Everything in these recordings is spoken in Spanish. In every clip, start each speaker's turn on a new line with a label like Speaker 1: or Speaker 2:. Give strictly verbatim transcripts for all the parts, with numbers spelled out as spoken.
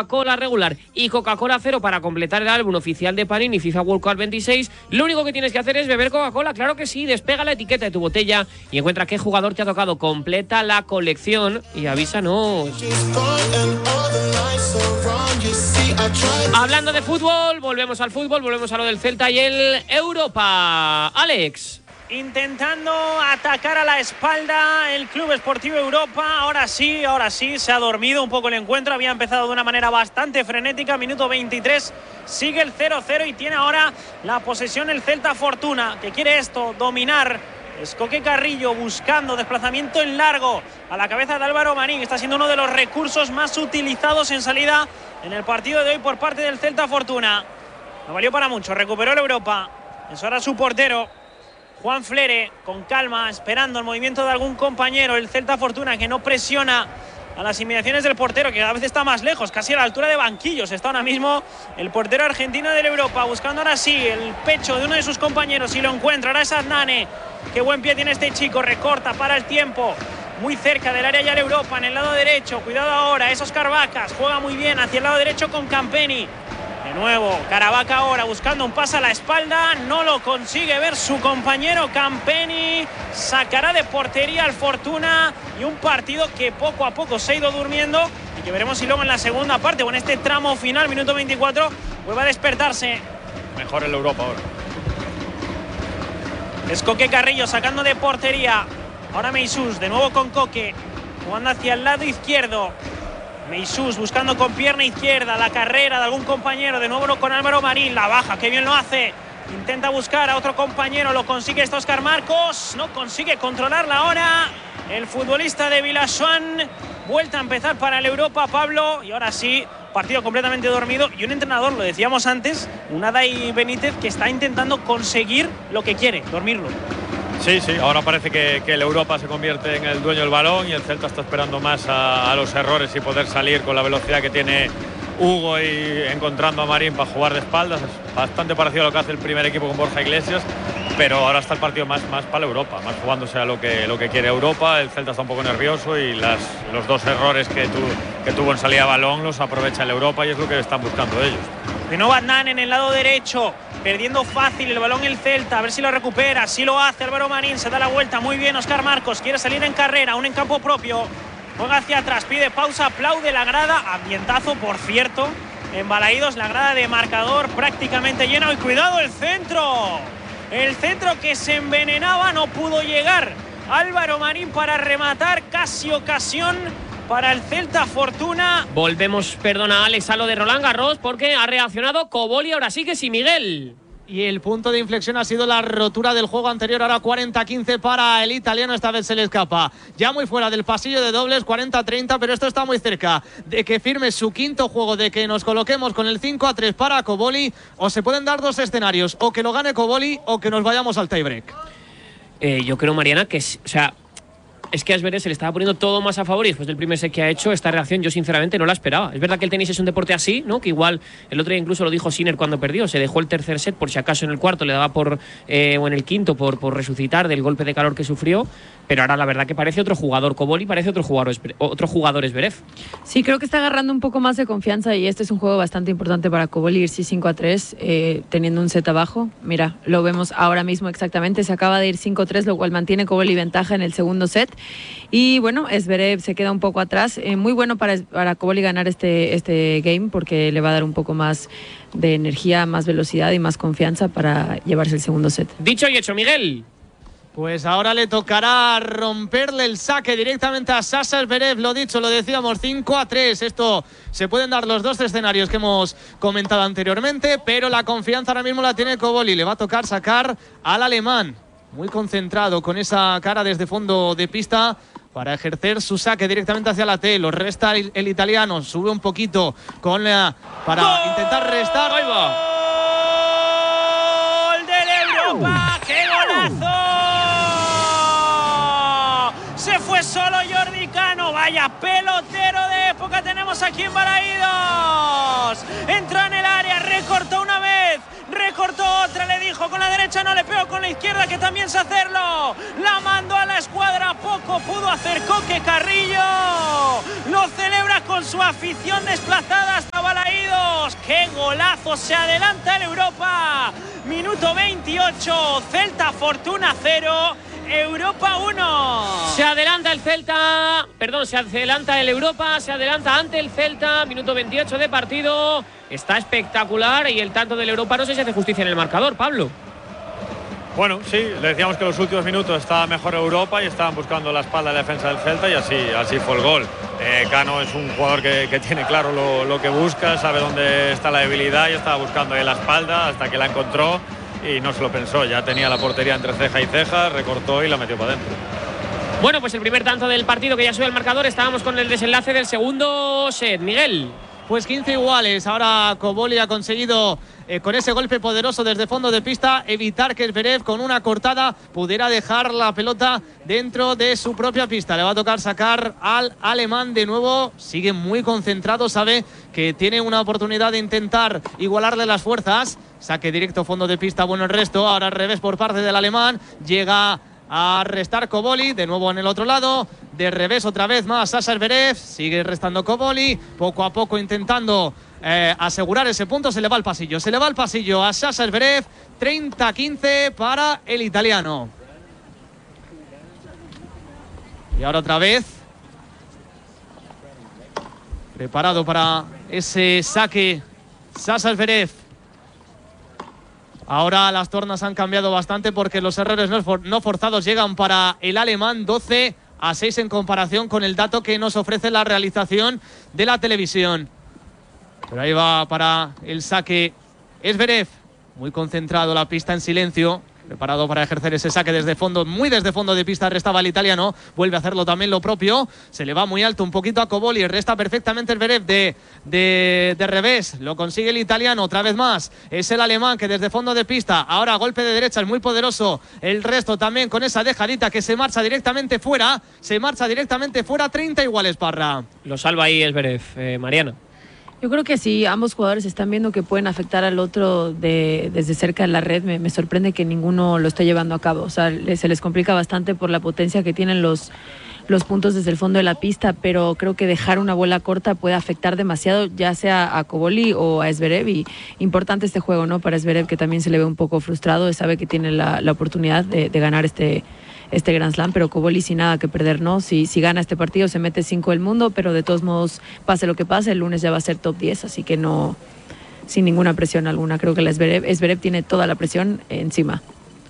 Speaker 1: Coca-Cola regular y Coca-Cola cero para completar el álbum oficial de Panini FIFA World Cup veintiséis, lo único que tienes que hacer es beber Coca-Cola. Claro que sí, despega la etiqueta de tu botella y encuentra qué jugador te ha tocado. Completa la colección y avísanos. Hablando de fútbol, volvemos al fútbol, volvemos a lo del Celta y el Europa. Alex.
Speaker 2: Intentando atacar a la espalda el Club Esportivo Europa. Ahora sí, ahora sí, se ha dormido un poco el encuentro. Había empezado de una manera bastante frenética. Minuto veintitrés, sigue el cero cero y tiene ahora la posesión el Celta Fortuna, que quiere esto, dominar. Es Coque Carrillo buscando desplazamiento en largo a la cabeza de Álvaro Marín. Está siendo uno de los recursos más utilizados en salida en el partido de hoy por parte del Celta Fortuna. No valió para mucho, recuperó el Europa. Es ahora su portero Juan Flere, con calma, esperando el movimiento de algún compañero. El Celta Fortuna que no presiona a las inmediaciones del portero, que cada vez está más lejos, casi a la altura de banquillos. Está ahora mismo el portero argentino del Europa, buscando ahora sí el pecho de uno de sus compañeros y lo encuentra. Ahora es Adnane. Qué buen pie tiene este chico, recorta para el tiempo. Muy cerca del área ya el Europa, en el lado derecho. Cuidado ahora, es Óscar Vacas. Juega muy bien hacia el lado derecho con Campeni. De nuevo, Caravaca ahora buscando un pase a la espalda. No lo consigue ver su compañero Campeni. Sacará de portería al Fortuna. Y un partido que poco a poco se ha ido durmiendo. Y que veremos si luego en la segunda parte o en este tramo final, minuto veinticuatro, vuelve a despertarse.
Speaker 3: Mejor el Europa ahora.
Speaker 2: Es Coque Carrillo sacando de portería. Ahora Meisús, de nuevo con Coque. Jugando hacia el lado izquierdo. Meisús buscando con pierna izquierda la carrera de algún compañero, de nuevo con Álvaro Marín, la baja, qué bien lo hace, intenta buscar a otro compañero, lo consigue esto Óscar Marcos, no consigue controlarla ahora el futbolista de Vilasoan. Vuelta a empezar para el Europa, Pablo, y ahora sí, partido completamente dormido y un entrenador, lo decíamos antes, un Adai Benítez que está intentando conseguir lo que quiere, dormirlo.
Speaker 3: Sí, sí, ahora parece que, que el Europa se convierte en el dueño del balón y el Celta está esperando más a, a los errores y poder salir con la velocidad que tiene Hugo y encontrando a Marín para jugar de espaldas. Es bastante parecido a lo que hace el primer equipo con Borja Iglesias, pero ahora está el partido más, más para la Europa, más jugándose a lo que, lo que quiere Europa. El Celta está un poco nervioso y las, los dos errores que, tu, que tuvo en salida a balón los aprovecha el Europa y es lo que están buscando ellos.
Speaker 2: De nuevo Adnan en el lado derecho, perdiendo fácil el balón el Celta, a ver si lo recupera, si lo hace Álvaro Marín, se da la vuelta, muy bien Óscar Marcos, quiere salir en carrera, aún en campo propio, juega hacia atrás, pide pausa, aplaude la grada, ambientazo por cierto, en Balaídos, la grada de marcador prácticamente llena, y cuidado el centro, el centro que se envenenaba, no pudo llegar Álvaro Marín para rematar, casi ocasión para el Celta Fortuna.
Speaker 1: Volvemos, perdona Alex, a lo de Roland Garros porque ha reaccionado Coboli, ahora sí que sí, Miguel.
Speaker 4: Y el punto de inflexión ha sido la rotura del juego anterior, ahora cuarenta quince para el italiano, esta vez se le escapa. Ya muy fuera del pasillo de dobles, cuarenta treinta, pero esto está muy cerca de que firme su quinto juego, de que nos coloquemos con el cinco a tres para Coboli, o se pueden dar dos escenarios, o que lo gane Coboli o que nos vayamos al tiebreak.
Speaker 1: Eh, yo creo, Mariana, que o sea, es que a Zverev se le estaba poniendo todo más a favor y después del primer set que ha hecho, esta reacción yo sinceramente no la esperaba. Es verdad que el tenis es un deporte así, ¿no? Que igual el otro día incluso lo dijo Sinner cuando perdió, se dejó el tercer set por si acaso en el cuarto le daba por, eh, o en el quinto por, por resucitar del golpe de calor que sufrió, pero ahora la verdad que parece otro jugador Coboli, parece otro jugador, otro jugador Zverev.
Speaker 5: Sí, creo que está agarrando un poco más de confianza y este es un juego bastante importante para Coboli, irse cinco a tres eh, teniendo un set abajo. Mira, lo vemos ahora mismo exactamente, se acaba de ir cinco a tres, lo cual mantiene Coboli ventaja en el segundo set. Y bueno, Zverev se queda un poco atrás. Eh, muy bueno para, para Coboli ganar este, este game porque le va a dar un poco más de energía, más velocidad y más confianza para llevarse el segundo set.
Speaker 1: Dicho y hecho, Miguel.
Speaker 4: Pues ahora le tocará romperle el saque directamente a Sasha Zverev. Lo dicho, lo decíamos, cinco a tres. Esto se pueden dar los dos escenarios que hemos comentado anteriormente, pero la confianza ahora mismo la tiene Coboli. Le va a tocar sacar al alemán. Muy concentrado con esa cara desde fondo de pista para ejercer su saque directamente hacia la T. Lo resta el, el italiano, sube un poquito con la, para ¡gol! Intentar restar. ¡Ahí va!
Speaker 2: ¡Gol del Europa! ¡Qué golazo! Se fue solo Jordi Cano. Vaya pelotero de época tenemos aquí en Balaídos. Entró en el área, recortó una vez, recortó otra, le dijo con la derecha no le pego, con la izquierda que también sé hacerlo. La mandó a la escuadra, poco pudo hacer Coque Carrillo. Lo celebra con su afición desplazada hasta golazo, se adelanta el Europa. Minuto veintiocho, Celta Fortuna cero, Europa uno.
Speaker 1: Se adelanta el Celta, perdón, se adelanta el Europa, se adelanta ante el Celta, minuto veintiocho de partido. Está espectacular y el tanto del Europa no sé si hace justicia en el marcador, Pablo.
Speaker 3: Bueno, sí, le decíamos que en los últimos minutos estaba mejor Europa y estaban buscando la espalda de la defensa del Celta y así, así fue el gol. Eh, Cano es un jugador que, que tiene claro lo, lo que busca, sabe dónde está la debilidad y estaba buscando ahí la espalda hasta que la encontró y no se lo pensó. Ya tenía la portería entre ceja y ceja, recortó y la metió para adentro.
Speaker 1: Bueno, pues el primer tanto del partido que ya sube el marcador. Estábamos con el desenlace del segundo set. Miguel.
Speaker 4: Pues quince iguales. Ahora Koboli ha conseguido, eh, con ese golpe poderoso desde fondo de pista, evitar que Zverev con una cortada pudiera dejar la pelota dentro de su propia pista. Le va a tocar sacar al alemán de nuevo. Sigue muy concentrado, sabe que tiene una oportunidad de intentar igualarle las fuerzas. Saque directo fondo de pista, bueno el resto. Ahora al revés por parte del alemán. Llega a restar Koboli, de nuevo en el otro lado, de revés otra vez más Sasha Zverev, sigue restando Koboli, poco a poco intentando eh, asegurar ese punto. Se le va al pasillo, se le va al pasillo a Sasha Zverev, treinta quince para el italiano. Y ahora otra vez, preparado para ese saque Sasha Zverev. Ahora las tornas han cambiado bastante porque los errores no forzados llegan para el alemán, doce a seis en comparación con el dato que nos ofrece la realización de la televisión. Pero ahí va para el saque Zverev, muy concentrado, la pista en silencio. Preparado para ejercer ese saque desde fondo, muy desde fondo de pista, restaba el italiano, vuelve a hacerlo también lo propio, se le va muy alto un poquito a Koboli, resta perfectamente el Zverev de, de, de revés, lo consigue el italiano otra vez más, es el alemán que desde fondo de pista, ahora golpe de derecha, es muy poderoso, el resto también con esa dejadita que se marcha directamente fuera, se marcha directamente fuera, treinta iguales, Parra.
Speaker 1: Lo salva ahí Zverev, eh, Mariana.
Speaker 5: Yo creo que sí, ambos jugadores están viendo que pueden afectar al otro de, desde cerca de la red. Me, me sorprende que ninguno lo esté llevando a cabo. O sea, le, se les complica bastante por la potencia que tienen los, los puntos desde el fondo de la pista, pero creo que dejar una bola corta puede afectar demasiado, ya sea a Koboli o a Zverev. Y importante este juego, ¿no? Para Zverev, que también se le ve un poco frustrado, sabe que tiene la, la oportunidad de, de ganar este este Grand Slam, pero Koboli sin nada que perder, ¿no? Si, si gana este partido se mete cinco del mundo, pero de todos modos, pase lo que pase, el lunes ya va a ser top diez, así que no, sin ninguna presión alguna. Creo que la Zverev, Zverev tiene toda la presión encima.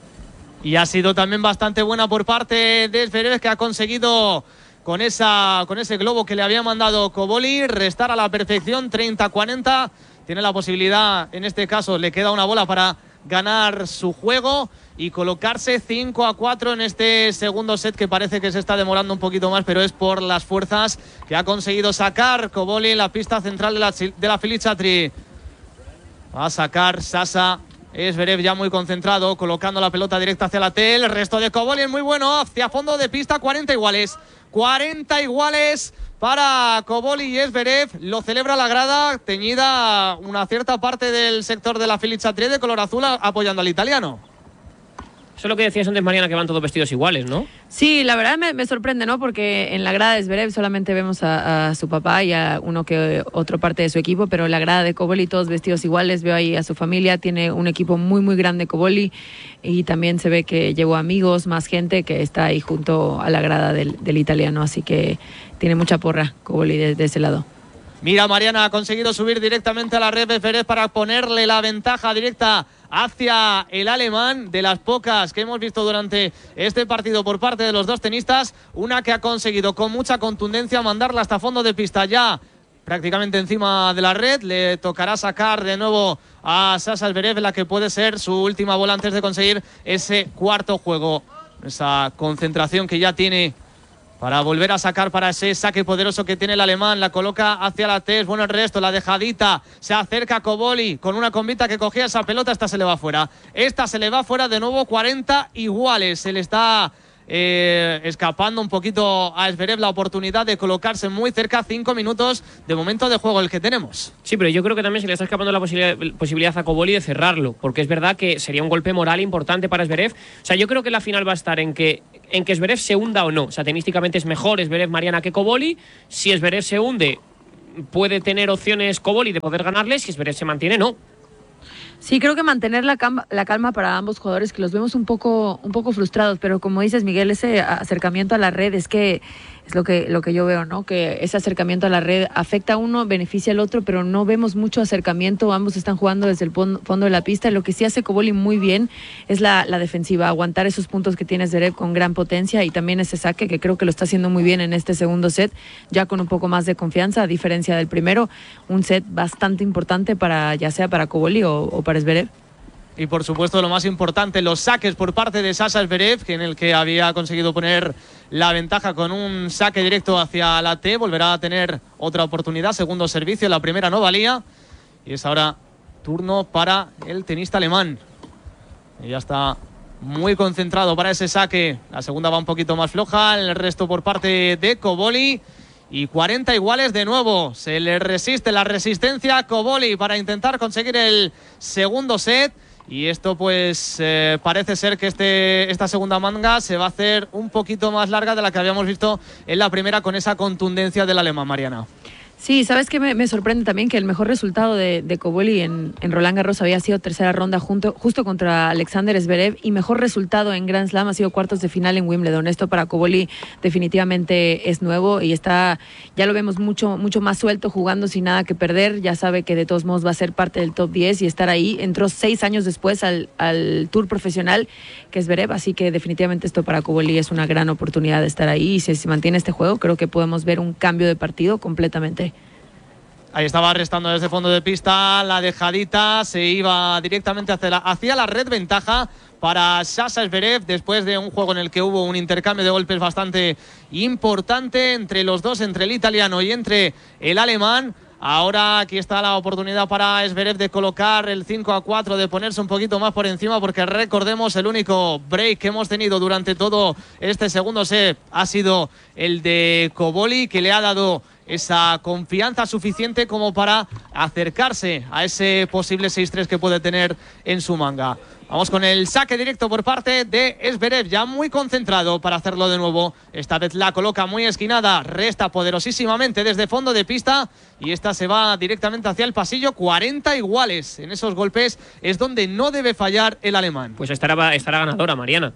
Speaker 4: Y ha sido también bastante buena por parte de Zverev, que ha conseguido con, esa, con ese globo que le había mandado Koboli restar a la perfección, treinta cuarenta. Tiene la posibilidad, en este caso le queda una bola para ganar su juego y colocarse cinco a cuatro en este segundo set, que parece que se está demorando un poquito más, pero es por las fuerzas que ha conseguido sacar Koboli en la pista central de la, de la Filiș-Atri. Va a sacar Sasha Zverev ya muy concentrado, colocando la pelota directa hacia la tel. El resto de Koboli es muy bueno, hacia fondo de pista, cuarenta iguales. cuarenta iguales para Koboli y Zverev. Lo celebra la grada, teñida una cierta parte del sector de la Filiș-Atri de color azul, apoyando al italiano.
Speaker 1: Eso es lo que decías antes, Mariana, que van todos vestidos iguales, ¿no?
Speaker 5: Sí, la verdad me, me sorprende, ¿no? Porque en la grada de Zverev solamente vemos a, a su papá y a uno que otra parte de su equipo, pero en la grada de Koboli todos vestidos iguales. Veo ahí a su familia, tiene un equipo muy, muy grande Koboli, y también se ve que llevó amigos, más gente que está ahí junto a la grada del, del italiano, así que tiene mucha porra Koboli de, de ese lado.
Speaker 4: Mira, Mariana ha conseguido subir directamente a la red de Zverev para ponerle la ventaja directa hacia el alemán, de las pocas que hemos visto durante este partido por parte de los dos tenistas. Una que ha conseguido con mucha contundencia mandarla hasta fondo de pista, ya prácticamente encima de la red. Le tocará sacar de nuevo a Sasha Zverev, la que puede ser su última bola antes de conseguir ese cuarto juego. Esa concentración que ya tiene para volver a sacar para ese saque poderoso que tiene el alemán. La coloca hacia la test. Bueno, el resto, la dejadita. Se acerca a Koboli con una combita que cogía esa pelota. Esta se le va fuera. Esta se le va fuera de nuevo. cuarenta iguales. Se le está eh, escapando un poquito a Zverev la oportunidad de colocarse muy cerca. Cinco minutos de momento de juego el que tenemos.
Speaker 1: Sí, pero yo creo que también se le está escapando la posibilidad, posibilidad a Koboli de cerrarlo, porque es verdad que sería un golpe moral importante para Zverev. O sea, yo creo que la final va a estar en que en que Zverev se hunda o no. O sea, tenísticamente es mejor Zverev, Mariana, que Koboli. Si Zverev se hunde, puede tener opciones Koboli de poder ganarle, si Zverev se mantiene, no.
Speaker 5: Sí, creo que mantener la calma, la calma para ambos jugadores, que los vemos un poco, un poco frustrados, pero como dices, Miguel, ese acercamiento a la red es que es lo que, lo que yo veo, ¿no? Que ese acercamiento a la red afecta a uno, beneficia al otro, pero no vemos mucho acercamiento. Ambos están jugando desde el fondo de la pista. Lo que sí hace Koboli muy bien es la, la defensiva, aguantar esos puntos que tiene Zverev con gran potencia, y también ese saque que creo que lo está haciendo muy bien en este segundo set, ya con un poco más de confianza, a diferencia del primero. Un set bastante importante para, ya sea para Koboli o, o para Zverev.
Speaker 4: Y por supuesto lo más importante, los saques por parte de Sasha Zverev, en el que había conseguido poner la ventaja con un saque directo hacia la T. Volverá a tener otra oportunidad, segundo servicio, la primera no valía. Y es ahora turno para el tenista alemán. Y ya está muy concentrado para ese saque. La segunda va un poquito más floja, el resto por parte de Koboli. Y cuarenta iguales de nuevo. Se le resiste la resistencia a Koboli para intentar conseguir el segundo set. Y esto pues eh, parece ser que este, esta segunda manga se va a hacer un poquito más larga de la que habíamos visto en la primera, con esa contundencia del alemán, Mariana.
Speaker 5: Sí, ¿sabes qué? Me, me sorprende también que el mejor resultado de, de Koboli en, en Roland Garros había sido tercera ronda junto, justo contra Alexander Zverev, y mejor resultado en Grand Slam ha sido cuartos de final en Wimbledon. Esto para Koboli definitivamente es nuevo y está, ya lo vemos mucho, mucho más suelto, jugando sin nada que perder. Ya sabe que de todos modos va a ser parte del top diez y estar ahí. Entró seis años después al, al Tour profesional, que es Zverev, así que definitivamente esto para Koboli es una gran oportunidad de estar ahí, y si se mantiene este juego creo que podemos ver un cambio de partido completamente.
Speaker 4: Ahí estaba restando desde fondo de pista, la dejadita se iba directamente hacia la, hacia la red, ventaja para Sasha Zverev después de un juego en el que hubo un intercambio de golpes bastante importante entre los dos, entre el italiano y entre el alemán. Ahora aquí está la oportunidad para Zverev de colocar el cinco a cuatro, de ponerse un poquito más por encima, porque recordemos, el único break que hemos tenido durante todo este segundo set ha sido el de Koboli, que le ha dado esa confianza suficiente como para acercarse a ese posible seis tres que puede tener en su manga. Vamos con el saque directo por parte de Zverev, ya muy concentrado para hacerlo de nuevo. Esta vez la coloca muy esquinada, resta poderosísimamente desde fondo de pista y esta se va directamente hacia el pasillo. cuarenta iguales en esos golpes es donde no debe fallar el alemán.
Speaker 1: Pues estará, estará ganadora, Mariana.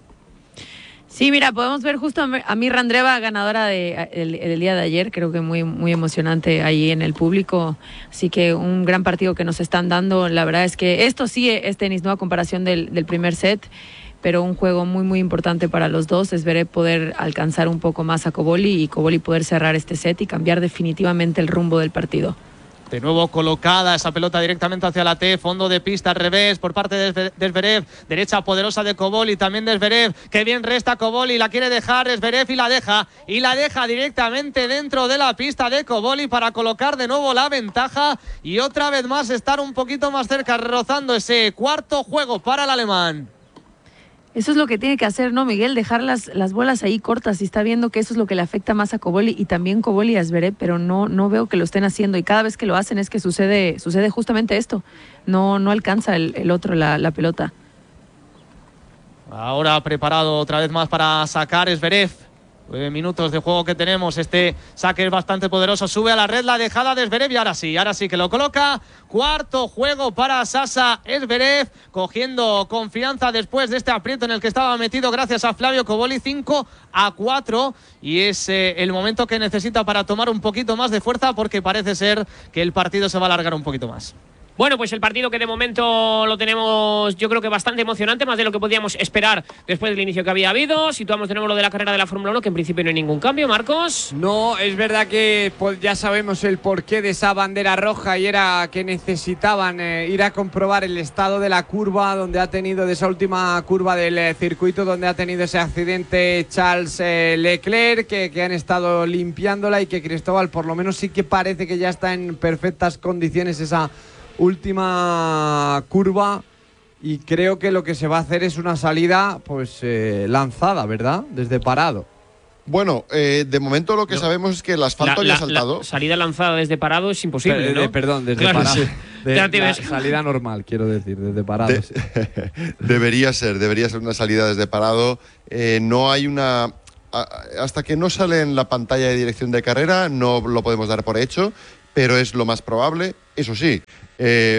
Speaker 5: Sí, mira, podemos ver justo a Mirra Andreeva, ganadora de, el, el día de ayer. Creo que muy, muy emocionante ahí en el público. Así que un gran partido que nos están dando. La verdad es que esto sí es tenis, ¿no? A comparación del, del primer set, pero un juego muy, muy importante para los dos. Zverev poder alcanzar un poco más a Koboli y Koboli poder cerrar este set y cambiar definitivamente el rumbo del partido.
Speaker 4: De nuevo colocada esa pelota directamente hacia la T, fondo de pista al revés por parte de Zverev, derecha poderosa de Koboli, también de Zverev, que bien resta Koboli, la quiere dejar Zverev y la deja, y la deja directamente dentro de la pista de Koboli para colocar de nuevo la ventaja y otra vez más estar un poquito más cerca, rozando ese cuarto juego para el alemán.
Speaker 5: Eso es lo que tiene que hacer, ¿no, Miguel? Dejar las, las bolas ahí cortas, y está viendo que eso es lo que le afecta más a Koboli y también Koboli a Zverev, pero no, no veo que lo estén haciendo, y cada vez que lo hacen es que sucede, sucede justamente esto. No, no alcanza el, el otro la, la pelota.
Speaker 4: Ahora preparado otra vez más para sacar Zverev. Nueve minutos de juego que tenemos. Este saque es bastante poderoso. Sube a la red la dejada de Zverev y ahora sí, ahora sí que lo coloca. Cuarto juego para Sasha Zverev, cogiendo confianza después de este aprieto en el que estaba metido gracias a Flavio Koboli. Cinco a cuatro y es eh, el momento que necesita para tomar un poquito más de fuerza, porque parece ser que el partido se va a alargar un poquito más.
Speaker 1: Bueno, pues el partido que de momento lo tenemos, yo creo que bastante emocionante, más de lo que podíamos esperar después del inicio que había habido. Situamos de nuevo lo de la carrera de la Fórmula uno, que en principio no hay ningún cambio, Marcos.
Speaker 6: No, es verdad que pues, ya sabemos el porqué de esa bandera roja, y era que necesitaban eh, ir a comprobar el estado de la curva, donde ha tenido, de esa última curva del eh, circuito, donde ha tenido ese accidente Charles eh, Leclerc, que, que han estado limpiándola, y que Cristóbal por lo menos sí que parece que ya está en perfectas condiciones esa última curva, y creo que lo que se va a hacer es una salida pues eh, lanzada, ¿verdad? Desde parado.
Speaker 7: Bueno, eh, de momento lo que no. sabemos es que el asfalto
Speaker 1: la,
Speaker 7: ya
Speaker 1: la,
Speaker 7: ha saltado.
Speaker 1: La salida lanzada desde parado es imposible,
Speaker 6: Pero,
Speaker 1: ¿no?
Speaker 6: De, perdón, desde
Speaker 1: claro,
Speaker 6: parado.
Speaker 1: Sí.
Speaker 6: De, la salida normal, quiero decir, desde parado. De,
Speaker 7: sí. Debería ser, debería ser una salida desde parado. Eh, no hay una... Hasta que no sale en la pantalla de dirección de carrera no lo podemos dar por hecho, pero es lo más probable. Eso sí, eh,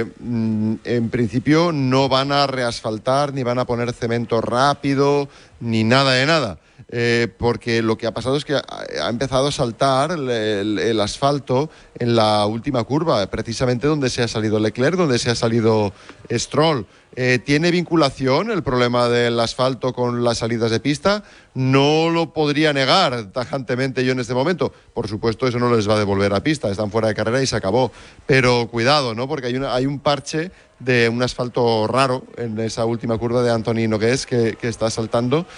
Speaker 7: en principio no van a reasfaltar, ni van a poner cemento rápido, ni nada de nada. Eh, porque lo que ha pasado es que ha, ha empezado a saltar el, el, el asfalto en la última curva, precisamente donde se ha salido Leclerc, donde se ha salido Stroll. Eh, ¿Tiene vinculación el problema del asfalto con las salidas de pista? No lo podría negar tajantemente yo en este momento. Por supuesto, eso no les va a devolver a pista, están fuera de carrera y se acabó. Pero cuidado, ¿no? Porque hay, una, hay un parche de un asfalto raro en esa última curva de Anthony Nogués que, que está saltando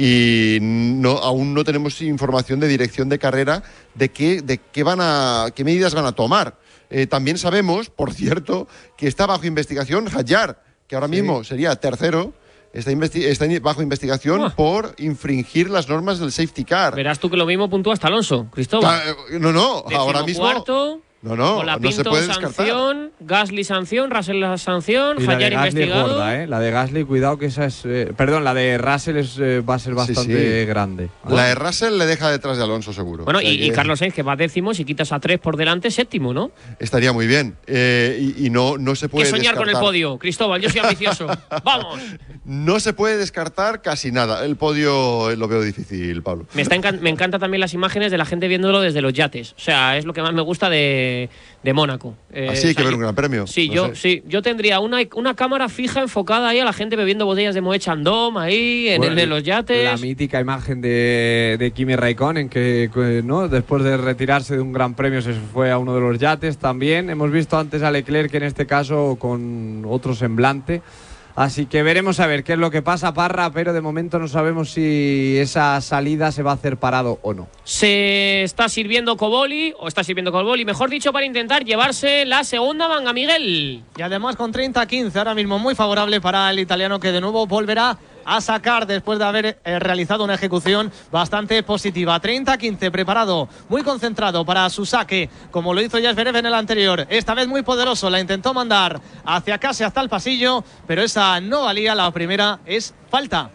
Speaker 7: y no, aún no tenemos información de dirección de carrera de qué, de qué, van a, qué medidas van a tomar. Eh, también sabemos, por cierto, que está bajo investigación Hadjar, que ahora sí. mismo sería tercero. Está, investi- está bajo investigación oh. por infringir las normas del safety car.
Speaker 1: Verás tú que lo mismo puntúa hasta Alonso, Cristóbal.
Speaker 7: Ta- no, no,
Speaker 1: Décimo
Speaker 7: ahora mismo...
Speaker 1: Cuarto,
Speaker 7: No, no, no se puede descartar.
Speaker 1: Sanción, Gasly sanción, Russell sanción, Hadjar investigado.
Speaker 6: Gorda, ¿eh? La de Gasly, cuidado que esa es... Eh, perdón, la de Russell es, eh, va a ser bastante sí, sí. grande.
Speaker 7: La bueno. de Russell le deja detrás de Alonso, seguro.
Speaker 1: Bueno,
Speaker 7: o sea,
Speaker 1: y,
Speaker 7: que...
Speaker 1: y Carlos Sainz, que va décimo, si quitas a tres por delante, séptimo, ¿no?
Speaker 7: Estaría muy bien. Eh, y, y no, no se puede
Speaker 1: que soñar
Speaker 7: descartar.
Speaker 1: con el podio, Cristóbal, yo soy ambicioso. ¡Vamos!
Speaker 7: No se puede descartar casi nada. El podio lo veo difícil, Pablo.
Speaker 1: Me, está encan- me encantan también las imágenes de la gente viéndolo desde los yates. O sea, es lo que más me gusta de, de Mónaco.
Speaker 7: Eh, Así hay o sea, que ver
Speaker 1: yo,
Speaker 7: un gran premio.
Speaker 1: Sí,
Speaker 7: no
Speaker 1: yo
Speaker 7: sé.
Speaker 1: sí, yo tendría una, una cámara fija enfocada ahí a la gente bebiendo botellas de Moet Chandon ahí en, bueno, el, en los yates.
Speaker 6: La mítica imagen de, de Kimi Raikkonen que, que no después de retirarse de un gran premio se fue a uno de los yates también. Hemos visto antes a Leclerc que en este caso con otro semblante. Así que veremos a ver qué es lo que pasa, Parra, pero de momento no sabemos si esa salida se va a hacer parado o no.
Speaker 1: Se está sirviendo Coboli, o está sirviendo Coboli, mejor dicho, para intentar llevarse la segunda manga, Miguel.
Speaker 4: Y además con treinta a quince, ahora mismo muy favorable para el italiano, que de nuevo volverá a sacar después de haber eh, realizado una ejecución bastante positiva. treinta a quince, preparado, muy concentrado para su saque, como lo hizo ya Zverev en el anterior. Esta vez muy poderoso, la intentó mandar hacia casi hasta el pasillo, pero esa no valía. La primera es falta.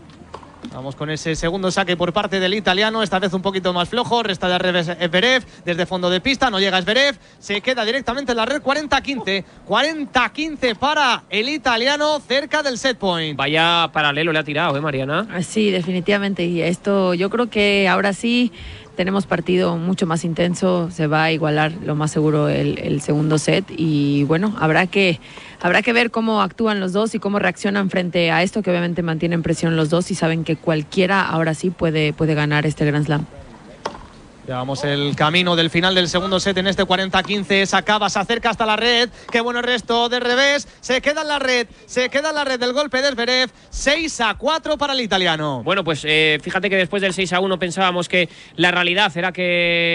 Speaker 4: Vamos con ese segundo saque por parte del italiano, esta vez un poquito más flojo, resta de revés Zverev, desde fondo de pista, no llega Zverev, se queda directamente en la red. Cuarenta a quince, cuarenta a quince para el italiano, cerca del set point.
Speaker 1: Vaya paralelo le ha tirado, ¿eh, Mariana?
Speaker 5: Sí, definitivamente, y esto yo creo que ahora sí tenemos partido mucho más intenso, se va a igualar lo más seguro el, el segundo set y bueno, habrá que, habrá que ver cómo actúan los dos y cómo reaccionan frente a esto, que obviamente mantienen presión los dos y saben que cualquiera ahora sí puede, puede ganar este Grand Slam.
Speaker 4: Llevamos el camino del final del segundo set en este cuarenta a quince. Se acaba, se acerca hasta la red. Qué bueno resto de revés. Se queda en la red. Se queda en la red del golpe de Zverev. seis a cuatro para el italiano.
Speaker 1: Bueno, pues eh, fíjate que después del seis a uno pensábamos que la realidad era que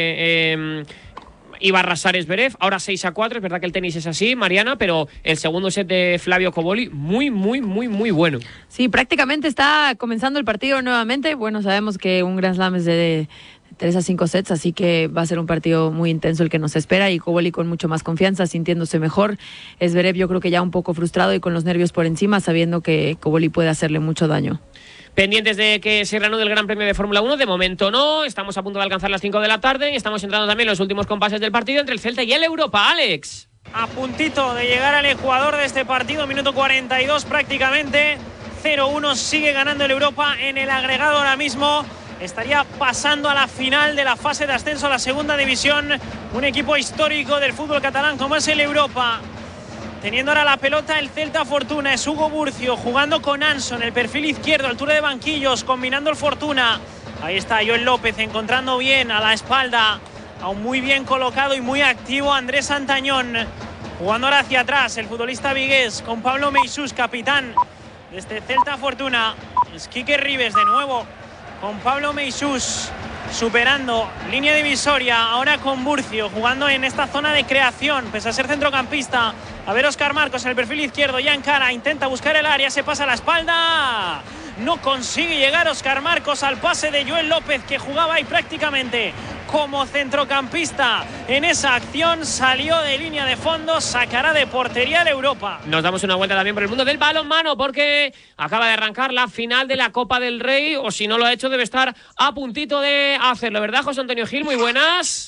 Speaker 1: eh, iba a arrasar Zverev. Ahora seis a cuatro. Es verdad que el tenis es así, Mariana, pero el segundo set de Flavio Coboli muy, muy, muy, muy bueno.
Speaker 5: Sí, prácticamente está comenzando el partido nuevamente. Bueno, sabemos que un Grand Slam es de tres a cinco sets, así que va a ser un partido muy intenso el que nos espera, y Coboli con mucho más confianza, sintiéndose mejor. Zverev yo creo que ya un poco frustrado y con los nervios por encima, sabiendo que Coboli puede hacerle mucho daño.
Speaker 1: Pendientes de que se reanude el Gran Premio de Fórmula uno, de momento no, estamos a punto de alcanzar las cinco de la tarde y estamos entrando también en los últimos compases del partido entre el Celta y el Europa. Alex.
Speaker 2: A puntito de llegar al ecuador de este partido, minuto cuarenta y dos prácticamente, cero uno, sigue ganando el Europa en el agregado ahora mismo. Estaría pasando a la final de la fase de ascenso a la segunda división. Un equipo histórico del fútbol catalán como es el Europa. Teniendo ahora la pelota el Celta Fortuna. Es Hugo Burcio jugando con Anson, el perfil izquierdo, altura de banquillos, combinando el Fortuna. Ahí está Joel López encontrando bien a la espalda. Aún muy bien colocado y muy activo Andrés Santañón. Jugando ahora hacia atrás el futbolista vigués con Pablo Meisús, capitán de este Celta Fortuna. Es Quique Ribes de nuevo con Pablo Meisús, superando línea divisoria, ahora con Burcio, jugando en esta zona de creación, pese a ser centrocampista. A ver Óscar Marcos en el perfil izquierdo, ya encara, intenta buscar el área, se pasa a la espalda. No consigue llegar Óscar Marcos al pase de Joel López, que jugaba ahí prácticamente como centrocampista en esa acción. Salió de línea de fondo, sacará de portería de Europa.
Speaker 1: Nos damos una vuelta también por el mundo del balonmano, porque acaba de arrancar la final de la Copa del Rey, o si no lo ha hecho debe estar a puntito de hacerlo, ¿verdad, José Antonio Gil? Muy buenas.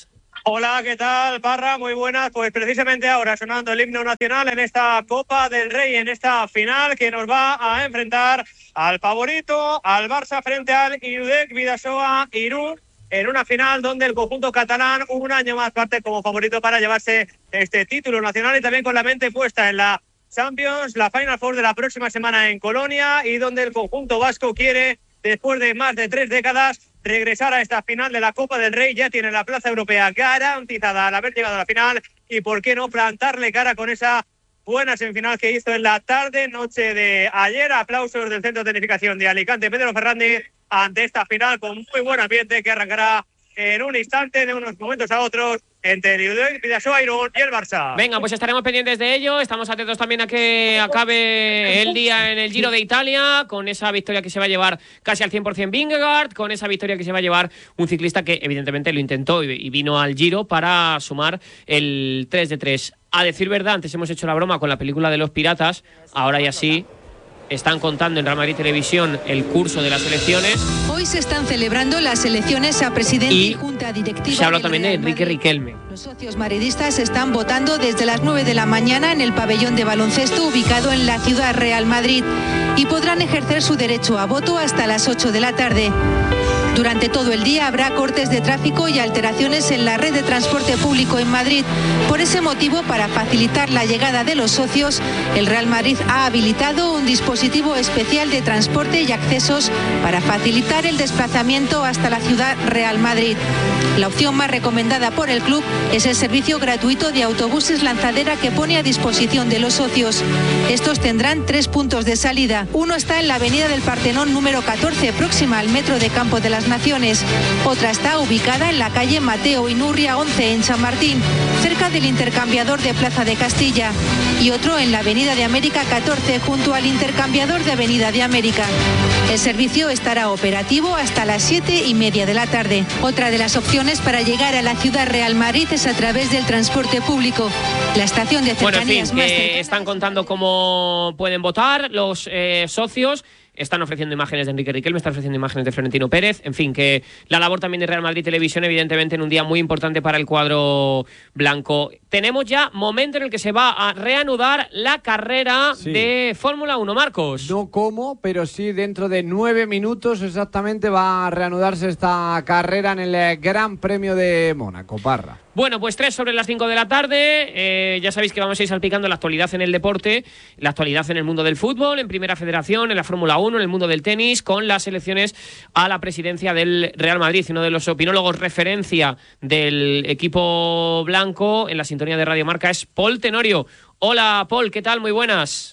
Speaker 8: Hola, ¿qué tal, Parra? Muy buenas. Pues precisamente ahora sonando el himno nacional en esta Copa del Rey, en esta final que nos va a enfrentar al favorito, al Barça frente al Udec Bidasoa Irún, en una final donde el conjunto catalán un año más parte como favorito para llevarse este título nacional y también con la mente puesta en la Champions, la Final Four de la próxima semana en Colonia, y donde el conjunto vasco quiere, después de más de tres décadas, regresar a esta final de la Copa del Rey. Ya tiene la plaza europea garantizada al haber llegado a la final, y por qué no plantarle cara con esa buena semifinal que hizo en la tarde, noche de ayer. Aplausos del Centro de Tecnificación de Alicante, Pedro Fernández, ante esta final con muy buen ambiente que arrancará en un instante, de unos momentos a otros, entre el Udec Bidasoa Irún y el Barça.
Speaker 1: Venga, pues estaremos pendientes de ello. Estamos atentos también a que acabe el día en el Giro de Italia, con esa victoria que se va a llevar casi al cien por ciento Vingegaard, con esa victoria que se va a llevar un ciclista que evidentemente lo intentó y vino al Giro para sumar el tres de tres. A decir verdad, antes hemos hecho la broma con la película de los piratas, ahora ya sí están contando en Real Madrid Televisión el curso de las elecciones.
Speaker 9: Hoy se están celebrando las elecciones a presidente y, y junta directiva.
Speaker 1: Se habla también de Enrique Riquelme.
Speaker 9: Los socios madridistas están votando desde las nueve de la mañana en el pabellón de baloncesto ubicado en la ciudad Real Madrid y podrán ejercer su derecho a voto hasta las ocho de la tarde. Durante todo el día habrá cortes de tráfico y alteraciones en la red de transporte público en Madrid. Por ese motivo, para facilitar la llegada de los socios, el Real Madrid ha habilitado un dispositivo especial de transporte y accesos para facilitar el desplazamiento hasta la ciudad Real Madrid. La opción más recomendada por el club es el servicio gratuito de autobuses lanzadera que pone a disposición de los socios. Estos tendrán tres puntos de salida. Uno está en la avenida del Partenón número catorce, próxima al metro de Campo de las Naciones. Otra está ubicada en la calle Mateo Inurria once en Chamartín, cerca del intercambiador de Plaza de Castilla. Y otro en la avenida de América catorce, junto al intercambiador de Avenida de América. El servicio estará operativo hasta las siete y media de la tarde. Otra de las opciones para llegar a la ciudad Real Madrid es a través del transporte público. La estación de cercanías
Speaker 1: bueno, en fin,
Speaker 9: más
Speaker 1: que
Speaker 9: cercana...
Speaker 1: están contando cómo pueden votar los eh, socios. Están ofreciendo imágenes de Enrique Riquelme, están ofreciendo imágenes de Florentino Pérez. En fin, que la labor también de Real Madrid Televisión, evidentemente, en un día muy importante para el cuadro blanco. Tenemos ya momento en el que se va a reanudar la carrera sí. de Fórmula uno, Marcos.
Speaker 6: No cómo, pero sí dentro de nueve minutos exactamente va a reanudarse esta carrera en el Gran Premio de Mónaco, Parra.
Speaker 1: Bueno, pues tres sobre las cinco de la tarde. Eh, ya sabéis que vamos a ir salpicando la actualidad en el deporte, la actualidad en el mundo del fútbol, en Primera Federación, en la Fórmula uno, en el mundo del tenis, con las elecciones a la presidencia del Real Madrid. Uno de los opinólogos referencia del equipo blanco en la sintonía de Radio Marca es Paul Tenorio. Hola, Paul, ¿qué tal? Muy buenas.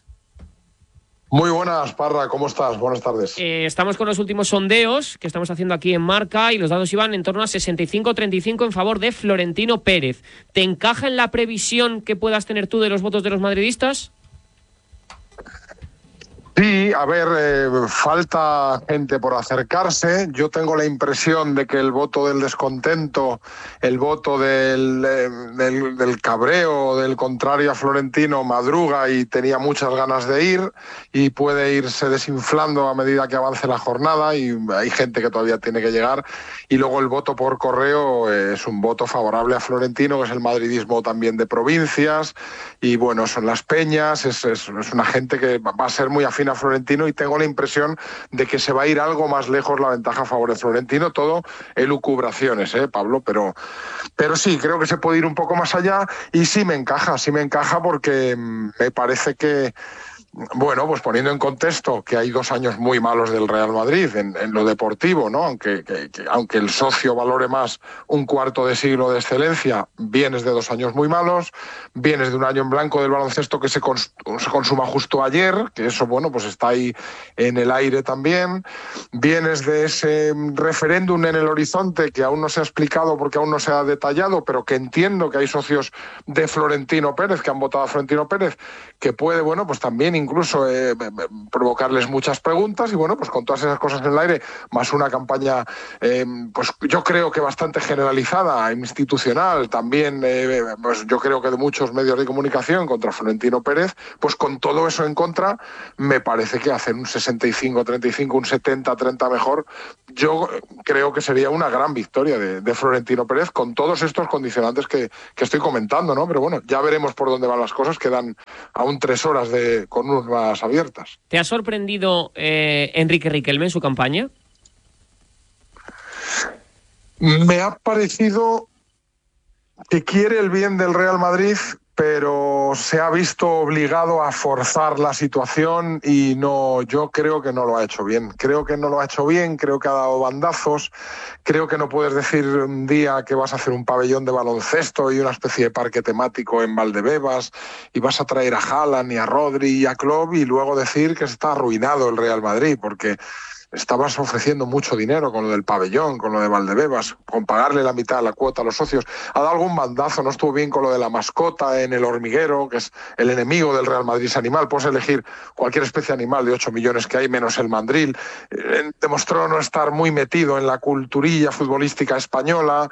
Speaker 10: Muy buenas, Parra, ¿cómo estás? Buenas tardes.
Speaker 1: Eh, estamos con los últimos sondeos que estamos haciendo aquí en Marca y los datos iban en torno a sesenta y cinco treinta y cinco en favor de Florentino Pérez. ¿Te encaja en la previsión que puedas tener tú de los votos de los madridistas?
Speaker 10: Sí, a ver, eh, falta gente por acercarse. Yo tengo la impresión de que el voto del descontento, el voto del, eh, del, del cabreo, del contrario a Florentino, madruga y tenía muchas ganas de ir y puede irse desinflando a medida que avance la jornada y hay gente que todavía tiene que llegar. Y luego el voto por correo eh, es un voto favorable a Florentino, que es el madridismo también de provincias y bueno, son las peñas, es, es, es una gente que va a ser muy afín a Florentino y tengo la impresión de que se va a ir algo más lejos la ventaja a favor de Florentino, todo elucubraciones, ¿eh, Pablo? Pero, pero sí, creo que se puede ir un poco más allá y sí me encaja, sí me encaja porque me parece que bueno, pues poniendo en contexto que hay dos años muy malos del Real Madrid en, en lo deportivo, ¿no? Aunque, que, que, aunque el socio valore más un cuarto de siglo de excelencia, vienes de dos años muy malos, vienes de un año en blanco del baloncesto que se, cons, se consuma justo ayer, que eso, bueno, pues está ahí en el aire también, vienes de ese referéndum en el horizonte que aún no se ha explicado porque aún no se ha detallado, pero que entiendo que hay socios de Florentino Pérez que han votado a Florentino Pérez, que puede, bueno, pues también incluso eh, provocarles muchas preguntas y bueno, pues con todas esas cosas en el aire, más una campaña eh, pues yo creo que bastante generalizada, institucional, también eh, pues yo creo que de muchos medios de comunicación contra Florentino Pérez, pues con todo eso en contra, me parece que hacer un sesenta y cinco treinta y cinco, un setenta treinta mejor, yo creo que sería una gran victoria de, de Florentino Pérez con todos estos condicionantes que, que estoy comentando, ¿no? Pero bueno, ya veremos por dónde van las cosas, quedan aún tres horas de, con urnas abiertas.
Speaker 1: ¿Te ha sorprendido eh, Enrique Riquelme en su campaña?
Speaker 10: Me ha parecido que quiere el bien del Real Madrid, pero se ha visto obligado a forzar la situación y no, yo creo que no lo ha hecho bien. Creo que no lo ha hecho bien, creo que ha dado bandazos, creo que no puedes decir un día que vas a hacer un pabellón de baloncesto y una especie de parque temático en Valdebebas y vas a traer a Haaland y a Rodri y a Klopp y luego decir que está arruinado el Real Madrid, porque estabas ofreciendo mucho dinero con lo del pabellón, con lo de Valdebebas, con pagarle la mitad de la cuota a los socios. Ha dado algún bandazo, no estuvo bien con lo de la mascota en el hormiguero, que es el enemigo del Real Madrid, ese animal. Puedes elegir cualquier especie de animal de ocho millones que hay, menos el mandril. Eh, demostró no estar muy metido en la culturilla futbolística española.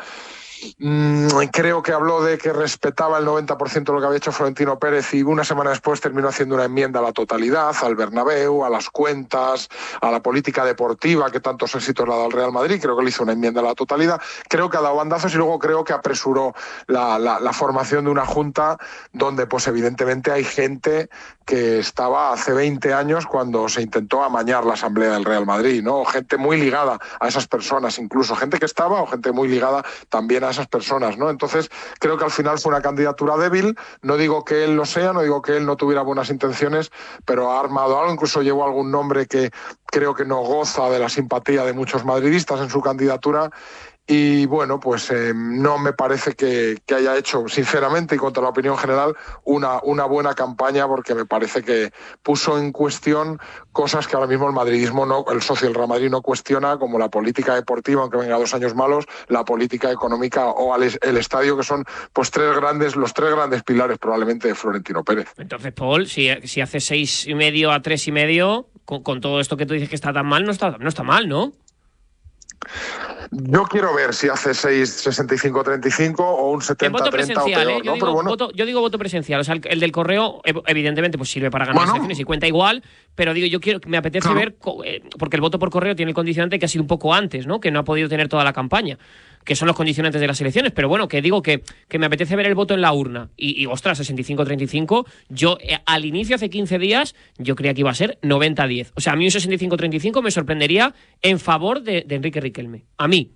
Speaker 10: Mm, creo que habló de que respetaba el noventa por ciento de lo que había hecho Florentino Pérez y una semana después terminó haciendo una enmienda a la totalidad, al Bernabéu, a las cuentas, a la política deportiva que tantos éxitos le ha dado al Real Madrid. Creo que le hizo una enmienda a la totalidad. Creo que ha dado bandazos y luego creo que apresuró la, la, la formación de una junta donde pues evidentemente hay gente que estaba hace veinte años cuando se intentó amañar la asamblea del Real Madrid, ¿no? Gente muy ligada a esas personas, incluso gente que estaba o gente muy ligada también a esas personas, ¿no? Entonces, creo que al final fue una candidatura débil. No digo que él lo sea, no digo que él no tuviera buenas intenciones, pero ha armado algo, incluso llevó algún nombre que creo que no goza de la simpatía de muchos madridistas en su candidatura. Y bueno, pues eh, no me parece que, que haya hecho, sinceramente y contra la opinión general, una, una buena campaña, porque me parece que puso en cuestión cosas que ahora mismo el madridismo, no, el socio del Real Madrid no cuestiona, como la política deportiva, aunque venga dos años malos, la política económica o el, el estadio, que son pues tres grandes, los tres grandes pilares probablemente de Florentino Pérez.
Speaker 1: Entonces, Paul, si, si hace seis y medio a tres y medio, con, con todo esto que tú dices que está tan mal, no está, no está mal, ¿no?
Speaker 10: Yo quiero ver si hace seis sesenta y cinco treinta y cinco o un setenta treinta o peor,
Speaker 1: ¿eh? Yo,
Speaker 10: ¿no?
Speaker 1: digo
Speaker 10: Pero bueno.
Speaker 1: voto, yo digo voto presencial. O sea, el, el del correo, evidentemente, pues sirve para ganar bueno. las elecciones y cuenta igual. Pero digo, yo quiero, me apetece claro. ver, porque el voto por correo tiene el condicionante que ha sido un poco antes, ¿no? Que no ha podido tener toda la campaña, que son los condicionantes de las elecciones. Pero bueno, que digo que, que me apetece ver el voto en la urna. Y, y ostras, sesenta y cinco treinta y cinco, yo eh, al inicio, hace quince días, yo creía que iba a ser noventa diez. O sea, a mí un sesenta y cinco treinta y cinco me sorprendería en favor de, de Enrique Riquelme. A mí.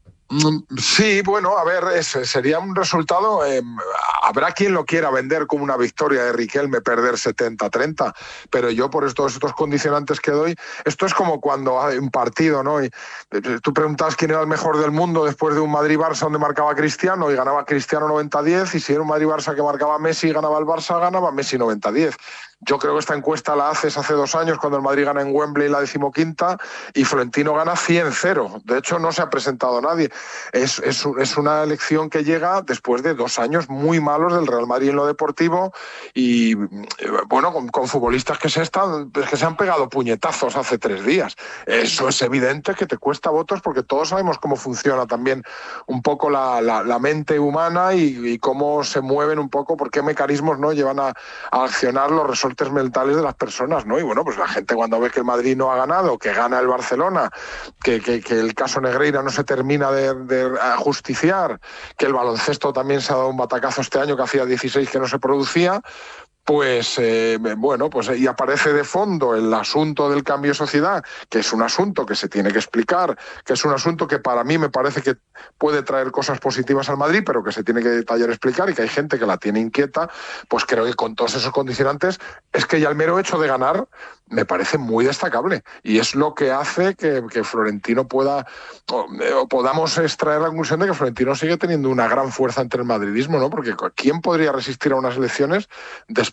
Speaker 10: Sí, bueno, a ver, ese sería un resultado, eh, habrá quien lo quiera vender como una victoria de Riquelme perder setenta treinta, pero yo por todos estos condicionantes que doy, esto es como cuando hay un partido, ¿no? Y tú preguntabas quién era el mejor del mundo después de un Madrid-Barça donde marcaba Cristiano y ganaba Cristiano noventa diez, y si era un Madrid-Barça que marcaba Messi y ganaba el Barça, ganaba Messi noventa diez. Yo creo que esta encuesta la haces hace dos años cuando el Madrid gana en Wembley la decimoquinta y Florentino gana cien cero. De hecho, no se ha presentado nadie. Es, es, es una elección que llega después de dos años muy malos del Real Madrid en lo deportivo y, bueno, con, con futbolistas que se, están, que se han pegado puñetazos hace tres días. Eso es evidente que te cuesta votos porque todos sabemos cómo funciona también un poco la, la, la mente humana y, y cómo se mueven un poco, por qué mecanismos no llevan a, a accionar los resortes mentales de las personas, ¿no? Y bueno, pues la gente cuando ve que el Madrid no ha ganado, que gana el Barcelona, que, que, que el caso Negreira no se termina de, de justiciar, que el baloncesto también se ha dado un batacazo este año que hacía dieciséis que no se producía, pues eh, bueno, pues y aparece de fondo el asunto del cambio de sociedad, que es un asunto que se tiene que explicar, que es un asunto que para mí me parece que puede traer cosas positivas al Madrid, pero que se tiene que detallar, explicar, y que hay gente que la tiene inquieta. Pues creo que con todos esos condicionantes es que ya el mero hecho de ganar me parece muy destacable y es lo que hace que, que Florentino pueda o, o podamos extraer la conclusión de que Florentino sigue teniendo una gran fuerza entre el madridismo, ¿no? Porque ¿quién podría resistir a unas elecciones después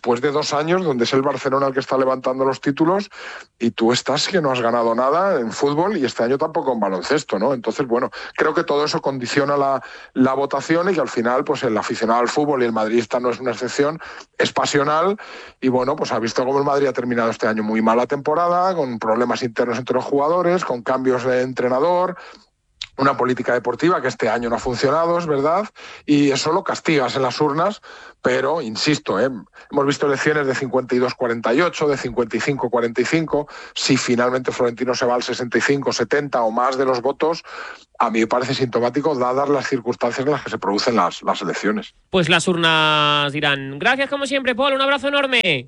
Speaker 10: después de dos años donde es el Barcelona el que está levantando los títulos y tú estás que no has ganado nada en fútbol y este año tampoco en baloncesto, ¿no? Entonces, bueno, creo que todo eso condiciona la, la votación y que al final, pues el aficionado al fútbol, y el madridista no es una excepción, es pasional y bueno, pues ha visto cómo el Madrid ha terminado este año muy mal la temporada, con problemas internos entre los jugadores, con cambios de entrenador, una política deportiva que este año no ha funcionado, es verdad, y eso lo castigas en las urnas, pero insisto, ¿eh? hemos visto elecciones de cincuenta y dos cuarenta y ocho, de cincuenta y cinco cuarenta y cinco, si finalmente Florentino se va al sesenta y cinco setenta o más de los votos, a mí me parece sintomático dadas las circunstancias en las que se producen las, las elecciones.
Speaker 1: Pues las urnas dirán, gracias como siempre, Paul, un abrazo enorme.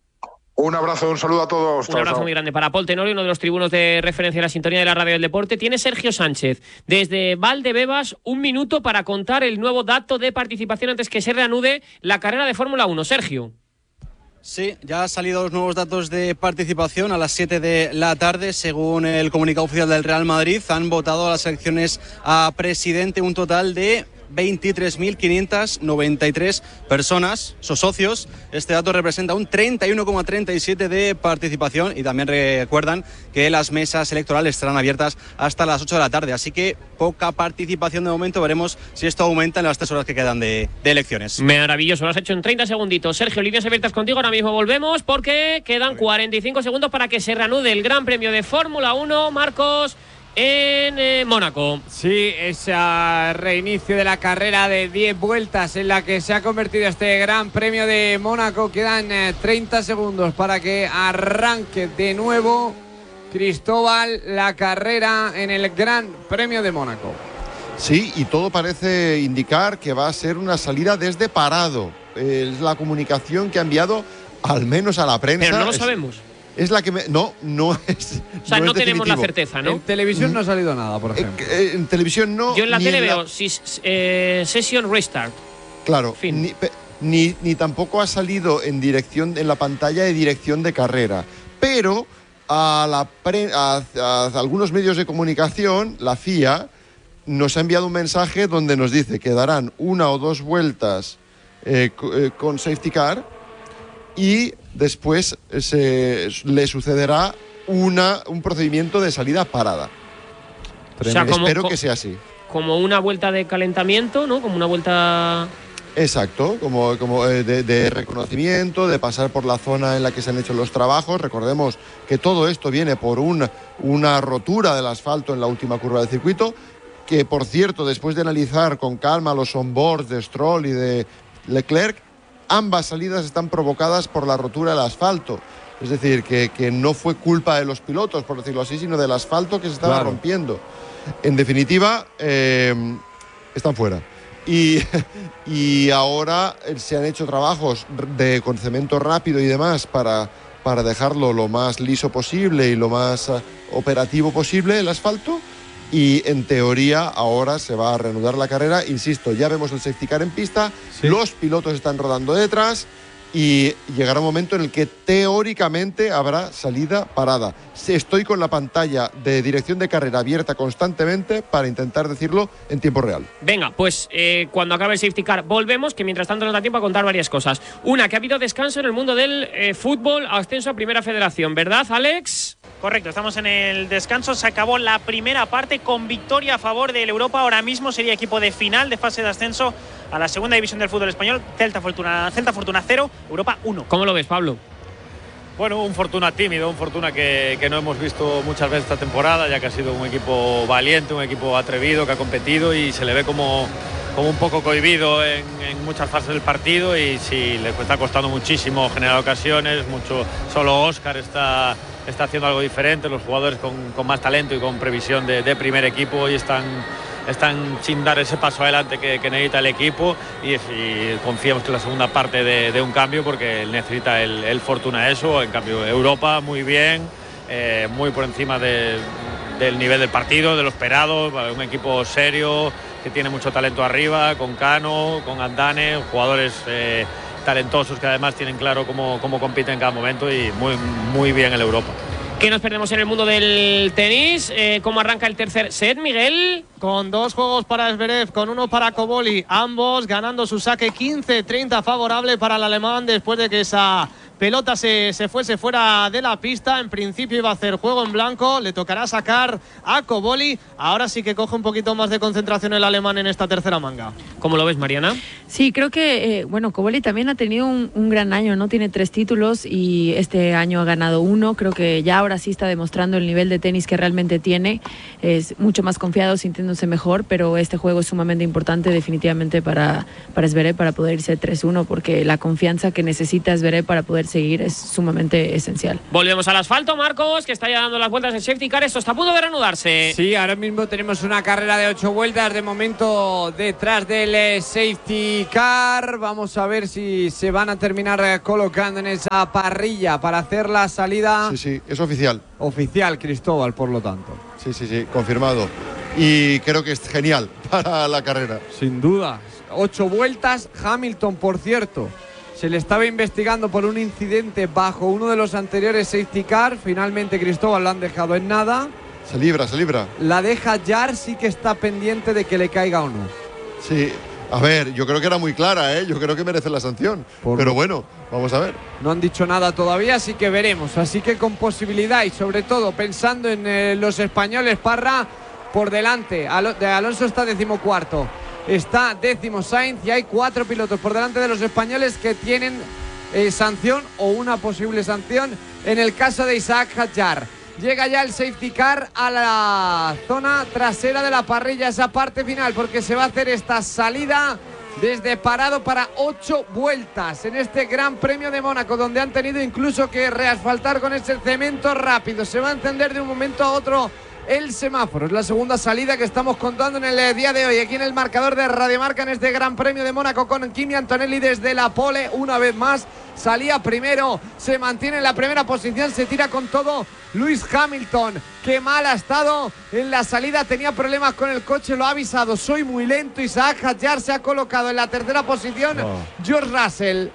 Speaker 10: Un abrazo, un saludo a todos.
Speaker 1: Un
Speaker 10: chao,
Speaker 1: abrazo
Speaker 10: chao.
Speaker 1: muy grande para Paul Tenorio, uno de los tribunos de referencia de la sintonía de la radio del deporte. Tiene Sergio Sánchez desde Valdebebas un minuto para contar el nuevo dato de participación antes que se reanude la carrera de Fórmula uno. Sergio.
Speaker 11: Sí, ya han salido los nuevos datos de participación a las siete de la tarde. Según el comunicado oficial del Real Madrid, han votado a las elecciones a presidente un total de veintitrés mil quinientas noventa y tres personas, sus socios. Este dato representa un treinta y uno coma treinta y siete de participación y también recuerdan que las mesas electorales estarán abiertas hasta las ocho de la tarde, así que poca participación de momento. Veremos si esto aumenta en las tres horas que quedan de, de elecciones.
Speaker 1: Maravilloso, lo has hecho en treinta segunditos. Sergio, líneas abiertas contigo, ahora mismo volvemos porque quedan cuarenta y cinco segundos para que se reanude el Gran Premio de Fórmula uno. Marcos, en eh, Mónaco.
Speaker 6: Sí, ese reinicio de la carrera de diez vueltas en la que se ha convertido este Gran Premio de Mónaco. Quedan eh, treinta segundos para que arranque de nuevo, Cristóbal, la carrera en el Gran Premio de Mónaco.
Speaker 7: Sí, y todo parece indicar que va a ser una salida desde parado. Es la comunicación que ha enviado al menos a la prensa.
Speaker 1: Pero no lo
Speaker 7: es,
Speaker 1: sabemos.
Speaker 7: Es la que me, no, no es.
Speaker 1: O sea, no,
Speaker 7: no
Speaker 1: es tenemos la
Speaker 7: definitivo.
Speaker 1: certeza, ¿no?
Speaker 6: En televisión no ha salido nada, por ejemplo.
Speaker 7: Eh, en televisión no.
Speaker 1: Yo en la
Speaker 7: ni
Speaker 1: tele
Speaker 7: en
Speaker 1: veo si, eh, session restart.
Speaker 7: Claro,
Speaker 1: Fin.
Speaker 7: ni, pe- ni, ni tampoco ha salido en dirección en la pantalla de dirección de carrera. Pero a, la pre- a, a algunos medios de comunicación, la F I A nos ha enviado un mensaje donde nos dice que darán una o dos vueltas eh, co- eh, con safety car y después se, le sucederá una, un procedimiento de salida parada.
Speaker 1: O sea, como-
Speaker 7: Espero
Speaker 1: co-
Speaker 7: que sea así.
Speaker 1: Como una vuelta de calentamiento, ¿no? Como una vuelta.
Speaker 7: Exacto, como, como eh, de, de reconocimiento, de pasar por la zona en la que se han hecho los trabajos. Recordemos que todo esto viene por una, una rotura del asfalto en la última curva del circuito, que por cierto, después de analizar con calma los onboards de Stroll y de Leclerc, ambas salidas están provocadas por la rotura del asfalto. Es decir, que, que no fue culpa de los pilotos, por decirlo así, sino del asfalto que se estaba
Speaker 6: Claro.
Speaker 7: rompiendo. En definitiva, eh, están fuera. Y, y ahora se han hecho trabajos de con cemento rápido y demás para, para dejarlo lo más liso posible y lo más uh, operativo posible el asfalto. Y en teoría ahora se va a reanudar la carrera. Insisto, ya vemos el safety car en pista,
Speaker 6: Sí.
Speaker 7: los pilotos están rodando detrás y llegará un momento en el que teóricamente habrá salida parada. Estoy con la pantalla de dirección de carrera abierta constantemente para intentar decirlo en tiempo real.
Speaker 1: Venga, pues eh, cuando acabe el safety car volvemos, que mientras tanto nos da tiempo a contar varias cosas. Una, que ha habido descanso en el mundo del eh, fútbol, ascenso a Primera Federación, ¿verdad, Alex?
Speaker 2: Correcto, estamos en el descanso. Se acabó la primera parte con victoria a favor del Europa. Ahora mismo sería equipo de final de fase de ascenso a la segunda división del fútbol español. Celta Fortuna, Celta Fortuna cero, Europa uno.
Speaker 1: ¿Cómo lo ves, Pablo?
Speaker 3: Bueno, un Fortuna tímido, un Fortuna que, que no hemos visto muchas veces esta temporada, ya que ha sido un equipo valiente, un equipo atrevido, que ha competido y se le ve como, como un poco cohibido en, en muchas fases del partido y sí, le está costando muchísimo generar ocasiones, mucho. Solo Óscar está, está haciendo algo diferente, los jugadores con, con más talento y con previsión de, de primer equipo hoy están... están sin dar ese paso adelante que, que necesita el equipo y, y confiamos que la segunda parte de, de un cambio porque necesita el, el Fortuna eso. En cambio Europa muy bien, eh, muy por encima de, del nivel del partido, de lo esperado, un equipo serio que tiene mucho talento arriba, con Cano, con Andane, jugadores eh, talentosos que además tienen claro cómo, cómo compiten en cada momento y muy, muy bien el Europa.
Speaker 1: ¿Qué nos perdemos en el mundo del tenis? Eh, ¿Cómo arranca el tercer set, Miguel?
Speaker 4: Con dos juegos para Zverev, con uno para Cobolli, ambos ganando su saque quince treinta favorable para el alemán después de que esa pelota se, se fuese fuera de la pista. En principio iba a hacer juego en blanco, le tocará sacar a Cobolli. Ahora sí que coge un poquito más de concentración el alemán en esta tercera manga.
Speaker 1: ¿Cómo lo ves, Mariana?
Speaker 5: Sí, creo que, eh, bueno, Cobolli también ha tenido un, un gran año, ¿no? Tiene tres títulos y este año ha ganado uno. Creo que ya ahora sí está demostrando el nivel de tenis que realmente tiene. Es mucho más confiado, sintiéndose mejor, pero este juego es sumamente importante definitivamente para, para Zverev, para poder irse tres uno, porque la confianza que necesita Zverev para poder seguir es sumamente esencial.
Speaker 1: Volvemos al asfalto, Marcos, que está ya dando las vueltas del safety car. Esto está a punto de reanudarse.
Speaker 6: Sí, ahora mismo tenemos una carrera de ocho vueltas, de momento detrás del eh, safety car. Vamos a ver si se van a terminar eh, colocando en esa parrilla para hacer la salida.
Speaker 7: Sí, sí, es oficial.
Speaker 6: Oficial, Cristóbal, por lo tanto.
Speaker 7: Sí, sí, sí, confirmado. Y creo que es genial para la carrera.
Speaker 6: Sin duda. Ocho vueltas. Hamilton, por cierto, se le estaba investigando por un incidente bajo uno de los anteriores safety car. Finalmente, Cristóbal, lo han dejado en nada.
Speaker 7: Se libra, se libra.
Speaker 6: La deja Jar, sí que está pendiente de que le caiga o no.
Speaker 7: Sí, a ver, yo creo que era muy clara, ¿eh? Yo creo que merece la sanción. Por... Pero bueno, vamos a ver.
Speaker 6: No han dicho nada todavía, así que veremos. Así que con posibilidad y sobre todo pensando en eh, los españoles, Parra por delante. Al de Alonso está decimocuarto. Está décimo Sainz y hay cuatro pilotos por delante de los españoles que tienen eh, sanción o una posible sanción en el caso de Isaac Hadjar. Llega ya el safety car a la zona trasera de la parrilla, esa parte final, porque se va a hacer esta salida desde parado para ocho vueltas en este Gran Premio de Mónaco, donde han tenido incluso que reasfaltar con ese cemento rápido. Se va a encender de un momento a otro el semáforo. Es la segunda salida que estamos contando en el día de hoy aquí en el marcador de Radio Marca en este Gran Premio de Mónaco, con Kimi Antonelli desde la pole una vez más. Salía primero, se mantiene en la primera posición, se tira con todo Lewis Hamilton. Qué mal ha estado en la salida, tenía problemas con el coche, lo ha avisado, soy muy lento. Isaac Hadjar se ha colocado en la tercera posición. Oh. George Russell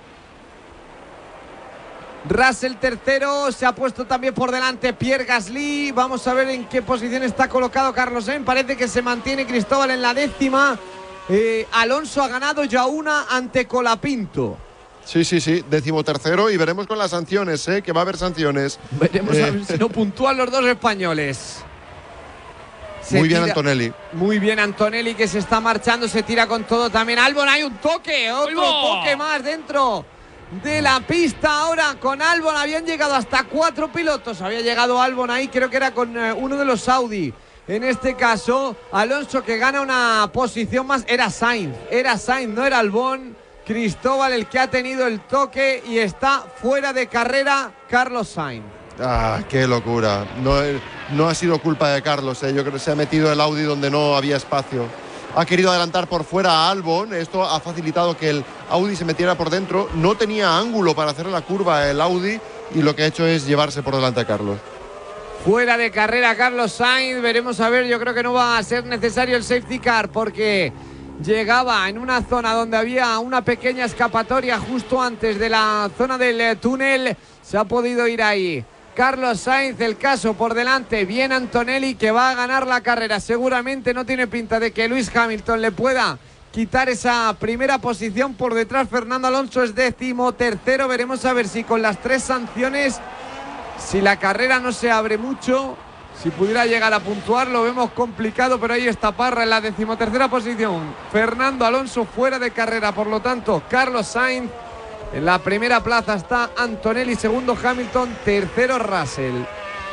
Speaker 6: Russell tercero, se ha puesto también por delante Pierre Gasly. Vamos a ver en qué posición está colocado Carlos Sainz. Parece que se mantiene Cristóbal en la décima. eh, Alonso ha ganado ya una ante Colapinto.
Speaker 7: Sí, sí, sí, décimo tercero, y veremos con las sanciones, ¿eh? Que va a haber sanciones.
Speaker 6: Veremos
Speaker 7: eh.
Speaker 6: a ver si no puntúan los dos españoles. Se
Speaker 7: muy bien
Speaker 6: tira,
Speaker 7: Antonelli.
Speaker 6: Muy bien Antonelli, que se está marchando, se tira con todo también. Albon, hay un toque, otro ¡Olvo! toque más dentro de la pista. Ahora con Albon habían llegado hasta cuatro pilotos. Había llegado Albon ahí, creo que era con eh, uno de los Audi. En este caso, Alonso, que gana una posición más. Era Sainz, era Sainz, no era Albon. Cristóbal el que ha tenido el toque y está fuera de carrera Carlos Sainz.
Speaker 7: Ah, qué locura. No, no ha sido culpa de Carlos, ¿eh? Yo creo que se ha metido el Audi donde no había espacio. Ha querido adelantar por fuera a Albon. Esto ha facilitado que el Audi se metiera por dentro. No tenía ángulo para hacer la curva el Audi y lo que ha hecho es llevarse por delante a Carlos.
Speaker 6: Fuera de carrera Carlos Sainz. Veremos a ver, yo creo que no va a ser necesario el safety car porque llegaba en una zona donde había una pequeña escapatoria justo antes de la zona del túnel. Se ha podido ir ahí Carlos Sainz, el caso por delante. Bien Antonelli, que va a ganar la carrera. Seguramente no tiene pinta de que Lewis Hamilton le pueda quitar esa primera posición. Por detrás Fernando Alonso es décimo tercero. Veremos a ver si con las tres sanciones, si la carrera no se abre mucho, si pudiera llegar a puntuar. Lo vemos complicado, pero ahí está Parra en la decimotercera posición. Fernando Alonso fuera de carrera, por lo tanto Carlos Sainz. En la primera plaza está Antonelli, segundo Hamilton, tercero Russell.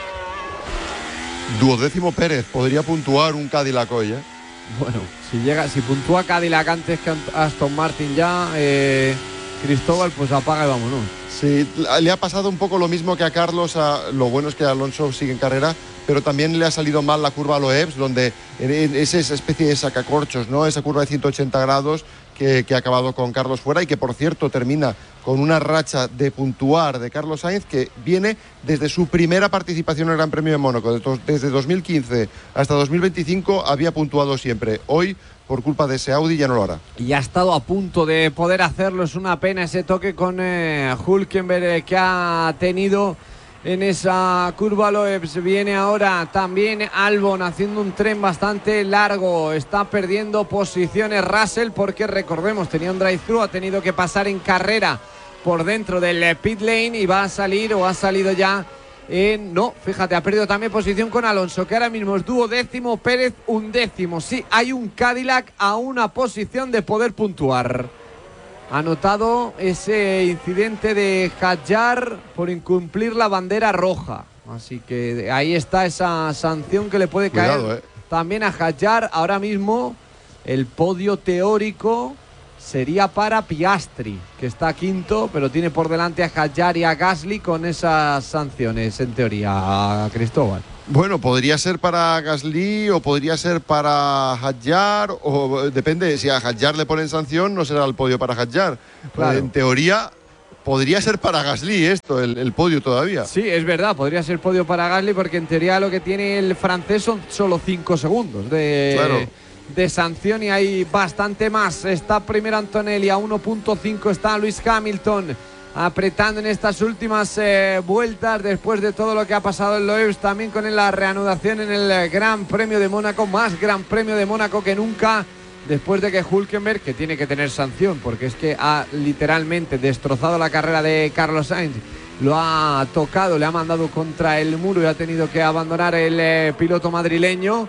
Speaker 7: Duodécimo Pérez, podría puntuar un Cadillac hoy, ¿eh?
Speaker 6: Bueno, si llega, si puntúa Cadillac antes que Aston Martin ya, eh, Cristóbal, pues apaga y vámonos.
Speaker 7: Sí, le ha pasado un poco lo mismo que a Carlos. A, lo bueno es que Alonso sigue en carrera, pero también le ha salido mal la curva a Loebs, donde es esa especie de sacacorchos, ¿no? Esa curva de ciento ochenta grados que, que ha acabado con Carlos fuera y que, por cierto, termina con una racha de puntuar de Carlos Sainz que viene desde su primera participación en el Gran Premio de Mónaco. Desde dos mil quince hasta dos mil veinticinco había puntuado siempre. Hoy, por culpa de ese Audi, ya no lo hará.
Speaker 6: Y ha estado a punto de poder hacerlo. Es una pena ese toque con eh, Hülkenberg eh, que ha tenido en esa curva. Loebs viene ahora también Albon haciendo un tren bastante largo. Está perdiendo posiciones Russell porque recordemos, tenía un drive-thru, ha tenido que pasar en carrera por dentro del pit lane y va a salir o ha salido ya en... No, fíjate, ha perdido también posición con Alonso, que ahora mismo es duodécimo, Pérez undécimo. Sí, hay un Cadillac a una posición de poder puntuar. Ha notado ese incidente de Hadjar por incumplir la bandera roja. Así que ahí está esa sanción que le puede caer. Cuidado, eh. también a Hadjar. Ahora mismo el podio teórico sería para Piastri, que está quinto, pero tiene por delante a Hadjar y a Gasly con esas sanciones, en teoría, a Cristóbal.
Speaker 7: Bueno, podría ser para Gasly o podría ser para Hadjar, o depende, si a Hadjar le ponen sanción no será el podio para Hadjar. Claro. En teoría podría ser para Gasly esto, el, el podio todavía.
Speaker 6: Sí, es verdad, podría ser podio para Gasly porque en teoría lo que tiene el francés son solo cinco segundos de, claro. de sanción y hay bastante más. Está primero Antonelli, a uno punto cinco está Lewis Hamilton, apretando en estas últimas eh, vueltas después de todo lo que ha pasado en Loebs, también con la reanudación en el Gran Premio de Mónaco, más Gran Premio de Mónaco que nunca, después de que Hülkenberg, que tiene que tener sanción porque es que ha literalmente destrozado la carrera de Carlos Sainz, lo ha tocado, le ha mandado contra el muro y ha tenido que abandonar el eh, piloto madrileño.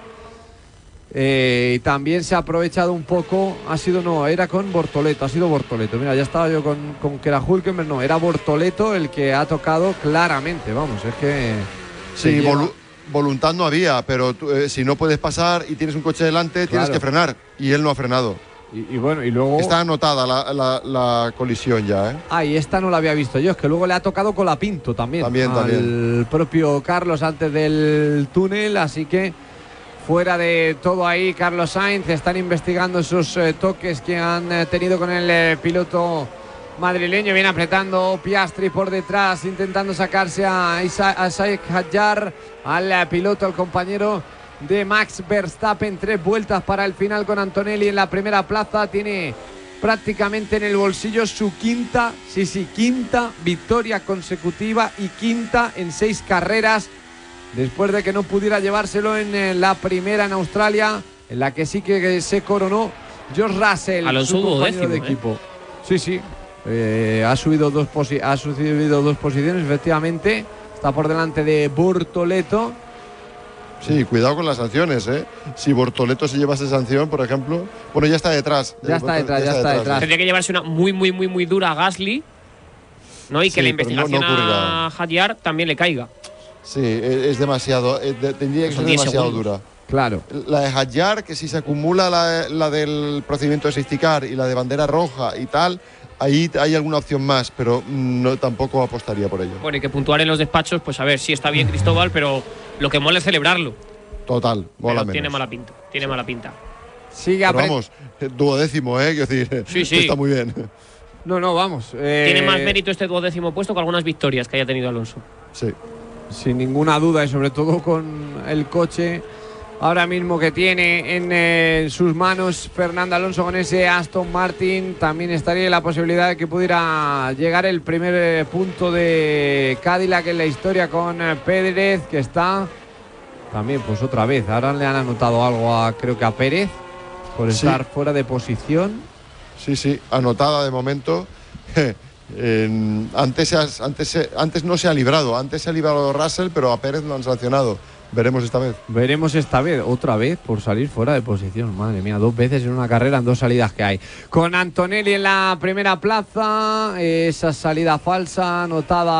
Speaker 6: Eh, y también se ha aprovechado un poco, ha sido no, era con Bortoleto, ha sido Bortoleto, mira, ya estaba yo con, con que era Hülkenberg, no, era Bortoleto el que ha tocado claramente, vamos, es que...
Speaker 7: Sí, vol voluntad no había, pero tú, eh, si no puedes pasar y tienes un coche delante, claro, tienes que frenar, y él no ha frenado.
Speaker 6: Y, y bueno, y luego...
Speaker 7: Está anotada la, la, la colisión ya, ¿eh?
Speaker 6: Ah, y esta no la había visto yo, es que luego le ha tocado Colapinto también,
Speaker 7: también,
Speaker 6: al
Speaker 7: también.
Speaker 6: propio Carlos antes del túnel, así que... Fuera de todo ahí, Carlos Sainz, están investigando esos eh, toques que han eh, tenido con el eh, piloto madrileño. Viene apretando Piastri por detrás, intentando sacarse a Isack Hadjar, al eh, piloto, al compañero de Max Verstappen. Tres vueltas para el final con Antonelli en la primera plaza. Tiene prácticamente en el bolsillo su quinta, sí, sí, quinta victoria consecutiva y quinta en seis carreras. Después de que no pudiera llevárselo en la primera en Australia, en la que sí que se coronó George Russell,
Speaker 1: Alonso
Speaker 6: su compañero
Speaker 1: décimo,
Speaker 6: de equipo. ¿eh? Sí, sí, eh, ha, subido dos ha subido dos posiciones, efectivamente. Está por delante de Bortoleto.
Speaker 7: Sí, cuidado con las sanciones, ¿eh? Si Bortoleto se llevase sanción, por ejemplo. Bueno, ya está detrás.
Speaker 6: Ya está detrás, ya, ya está, está detrás.
Speaker 1: Tendría que llevarse una muy, muy, muy, muy dura a Gasly, ¿no? Y que sí, la investigación no, no a Hadjar también le caiga.
Speaker 7: Sí, es demasiado, tendría que ser demasiado dura.
Speaker 6: Claro.
Speaker 7: La de Hadjar, que si se acumula la, la del procedimiento de safety car y la de bandera roja y tal, ahí hay alguna opción más, pero no tampoco apostaría por ello.
Speaker 1: Bueno, y que puntuar en los despachos, pues a ver, sí está bien Cristóbal, pero lo que mola es celebrarlo.
Speaker 7: Total, mola menos.
Speaker 1: Tiene mala pinta, tiene sí. mala pinta.
Speaker 6: Sigue
Speaker 7: pero vamos, duodécimo, ¿eh? Quiero decir,
Speaker 1: sí, sí.
Speaker 7: está muy bien.
Speaker 6: No, no, vamos. Eh...
Speaker 1: Tiene más mérito este duodécimo puesto que algunas victorias que haya tenido Alonso.
Speaker 7: Sí.
Speaker 6: Sin ninguna duda, y sobre todo con el coche ahora mismo que tiene en eh, sus manos Fernando Alonso con ese Aston Martin. También estaría la posibilidad de que pudiera llegar el primer eh, punto de Cadillac en la historia con eh, Pérez, que está también pues otra vez. Ahora le han anotado algo a, creo que a Pérez, por sí. estar fuera de posición.
Speaker 7: Sí, sí, anotada de momento. Eh, antes, antes, antes no se ha librado, antes se ha librado Russell, pero a Pérez lo han sancionado. Veremos esta vez.
Speaker 6: Veremos esta vez, otra vez por salir fuera de posición. Madre mía, dos veces en una carrera, en dos salidas que hay. Con Antonelli en la primera plaza, esa salida falsa anotada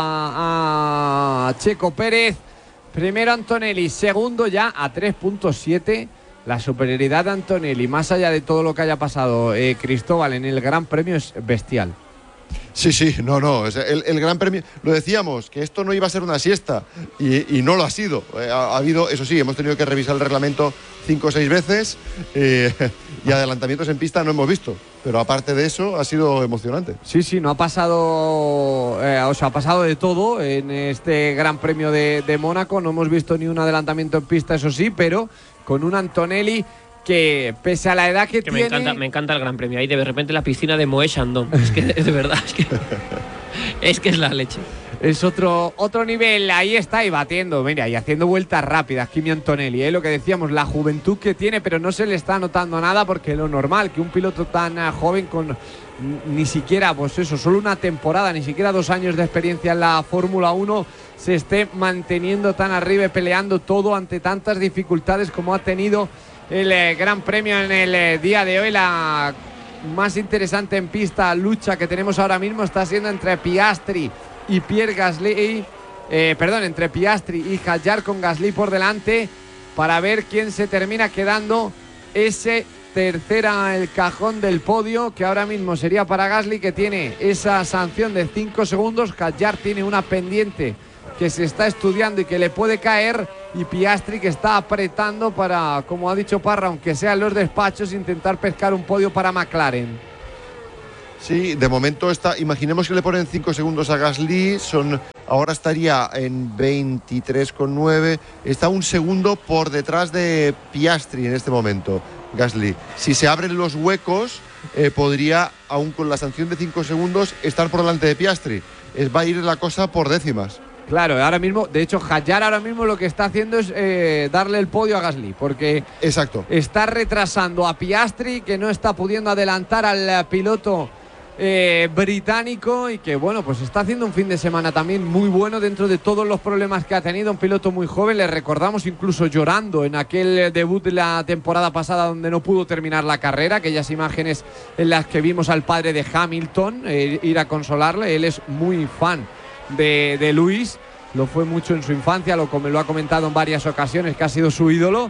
Speaker 6: a Checo Pérez. Primero Antonelli, segundo ya a tres punto siete. La superioridad de Antonelli, más allá de todo lo que haya pasado, eh, Cristóbal, en el Gran Premio es bestial.
Speaker 7: Sí, sí, no, no, el, el Gran Premio, lo decíamos, que esto no iba a ser una siesta y, y no lo ha sido. Ha, ha habido, eso sí, hemos tenido que revisar el reglamento cinco o seis veces eh, y adelantamientos en pista no hemos visto, pero aparte de eso ha sido emocionante.
Speaker 6: Sí, sí, no ha pasado, eh, o sea, ha pasado de todo en este Gran Premio de, de Mónaco. No hemos visto ni un adelantamiento en pista, eso sí, pero con un Antonelli que pese a la edad que,
Speaker 1: que
Speaker 6: tiene…
Speaker 1: Me encanta, me encanta el Gran Premio. Ahí de repente la piscina de Moët Chandon. Es que, de verdad, es que… Es que es la leche.
Speaker 6: Es otro, otro nivel, ahí está y batiendo, mira, y haciendo vueltas rápidas, Kimi Antonelli, ¿eh? Lo que decíamos, la juventud que tiene, pero no se le está notando nada porque lo normal, que un piloto tan uh, joven con ni siquiera, pues eso, solo una temporada, ni siquiera dos años de experiencia en la Fórmula uno, se esté manteniendo tan arriba y peleando todo ante tantas dificultades como ha tenido el eh, Gran Premio en el eh, día de hoy. La más interesante en pista lucha que tenemos ahora mismo está siendo entre Piastri y Pierre Gasly, eh, perdón, entre Piastri y Hadjar, con Gasly por delante, para ver quién se termina quedando ese tercera el cajón del podio, que ahora mismo sería para Gasly, que tiene esa sanción de cinco segundos. Hadjar tiene una pendiente que se está estudiando y que le puede caer, y Piastri que está apretando para, como ha dicho Parra, aunque sea en los despachos, intentar pescar un podio para McLaren.
Speaker 7: Sí, de momento está, imaginemos que le ponen cinco segundos a Gasly, son, ahora estaría en veintitrés coma nueve, está un segundo por detrás de Piastri en este momento, Gasly. Si se abren los huecos, eh, podría, aún con la sanción de cinco segundos, estar por delante de Piastri. Es, va a ir la cosa por décimas.
Speaker 6: Claro, ahora mismo, de hecho, Hadjar ahora mismo lo que está haciendo es eh, darle el podio a Gasly, porque
Speaker 7: exacto,
Speaker 6: está retrasando a Piastri, que no está pudiendo adelantar al piloto Eh, británico, y que bueno, pues está haciendo un fin de semana también muy bueno dentro de todos los problemas que ha tenido. Un piloto muy joven, le recordamos incluso llorando en aquel debut de la temporada pasada donde no pudo terminar la carrera, aquellas imágenes en las que vimos al padre de Hamilton eh, ir a consolarle. Él es muy fan de, de Lewis, lo fue mucho en su infancia, lo, lo ha comentado en varias ocasiones que ha sido su ídolo.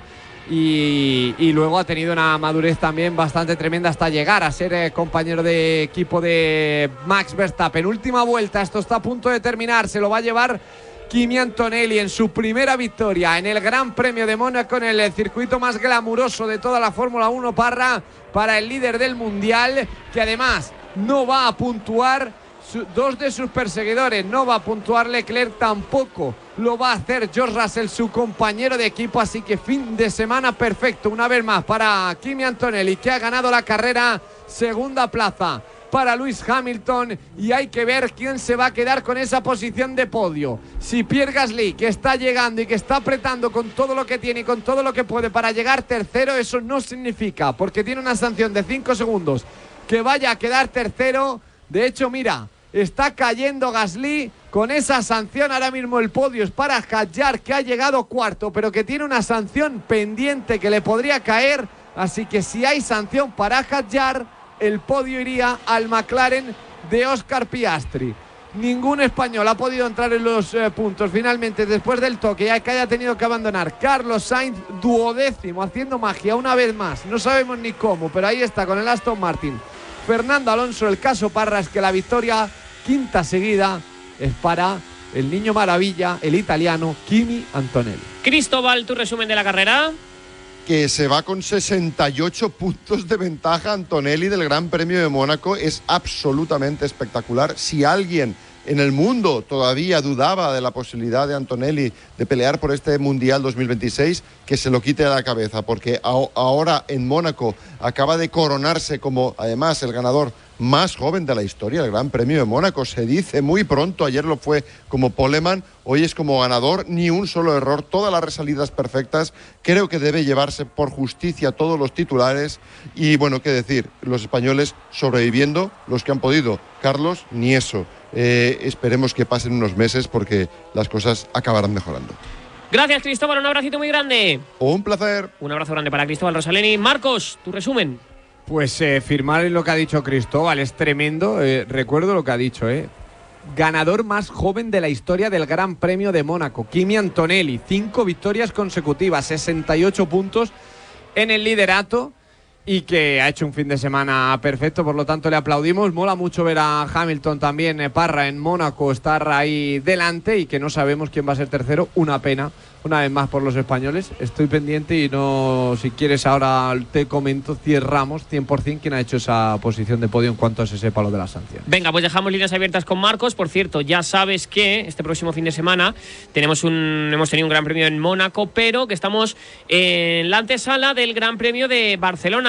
Speaker 6: Y, y luego ha tenido una madurez también bastante tremenda hasta llegar a ser eh, compañero de equipo de Max Verstappen. Última vuelta, esto está a punto de terminar, se lo va a llevar Kimi Antonelli en su primera victoria en el Gran Premio de Mónaco, en el circuito más glamuroso de toda la Fórmula uno, Parra, para el líder del Mundial, que además no va a puntuar. Dos de sus perseguidores no va a puntuar, Leclerc tampoco lo va a hacer George Russell, su compañero de equipo, así que fin de semana perfecto una vez más para Kimi Antonelli, que ha ganado la carrera. Segunda plaza para Lewis Hamilton, y hay que ver quién se va a quedar con esa posición de podio. Si Pierre Gasly, que está llegando y que está apretando con todo lo que tiene y con todo lo que puede para llegar tercero, eso no significa, porque tiene una sanción de cinco segundos, que vaya a quedar tercero. De hecho, mira, está cayendo Gasly con esa sanción. Ahora mismo el podio es para Hadjar, que ha llegado cuarto, pero que tiene una sanción pendiente que le podría caer. Así que si hay sanción para Hadjar, el podio iría al McLaren de Oscar Piastri. Ningún español ha podido entrar en los eh, puntos finalmente después del toque, ya que haya tenido que abandonar. Carlos Sainz, duodécimo, haciendo magia una vez más. No sabemos ni cómo, pero ahí está con el Aston Martin. Fernando Alonso. El caso, Parra, es que la victoria, quinta seguida, es para el niño maravilla, el italiano Kimi Antonelli.
Speaker 1: Cristóbal, tu resumen de la carrera.
Speaker 7: Que se va con sesenta y ocho puntos de ventaja Antonelli del Gran Premio de Mónaco. Es absolutamente espectacular. Si alguien en el mundo todavía dudaba de la posibilidad de Antonelli de pelear por este Mundial dos mil veintiséis, que se lo quite de la cabeza, porque ahora en Mónaco acaba de coronarse como además el ganador más joven de la historia del Gran Premio de Mónaco. Se dice muy pronto, ayer lo fue como poleman, hoy es como ganador, ni un solo error, todas las resalidas perfectas. Creo que debe llevarse por justicia todos los titulares y bueno, qué decir, los españoles sobreviviendo, los que han podido. Carlos, ni eso. Eh, esperemos que pasen unos meses porque las cosas acabarán mejorando.
Speaker 1: Gracias, Cristóbal, un abracito muy grande.
Speaker 7: Un placer.
Speaker 1: Un abrazo grande para Cristóbal Rosaleni. Marcos, tu resumen.
Speaker 6: Pues eh, firmar en lo que ha dicho Cristóbal es tremendo. Eh, recuerdo lo que ha dicho, ¿eh? Ganador más joven de la historia del Gran Premio de Mónaco, Kimi Antonelli. Cinco victorias consecutivas, sesenta y ocho puntos en el liderato, y que ha hecho un fin de semana perfecto, por lo tanto le aplaudimos. Mola mucho ver a Hamilton también, eh, Parra, en Mónaco, estar ahí delante, y que no sabemos quién va a ser tercero. Una pena, una vez más, por los españoles. Estoy pendiente y no, si quieres ahora te comento, cerramos cien por ciento quién ha hecho esa posición de podio en cuanto se sepa lo de la sanción.
Speaker 1: Venga, pues dejamos líneas abiertas con Marcos. Por cierto, ya sabes que este próximo fin de semana tenemos un, hemos tenido un Gran Premio en Mónaco, pero que estamos en la antesala del Gran Premio de Barcelona.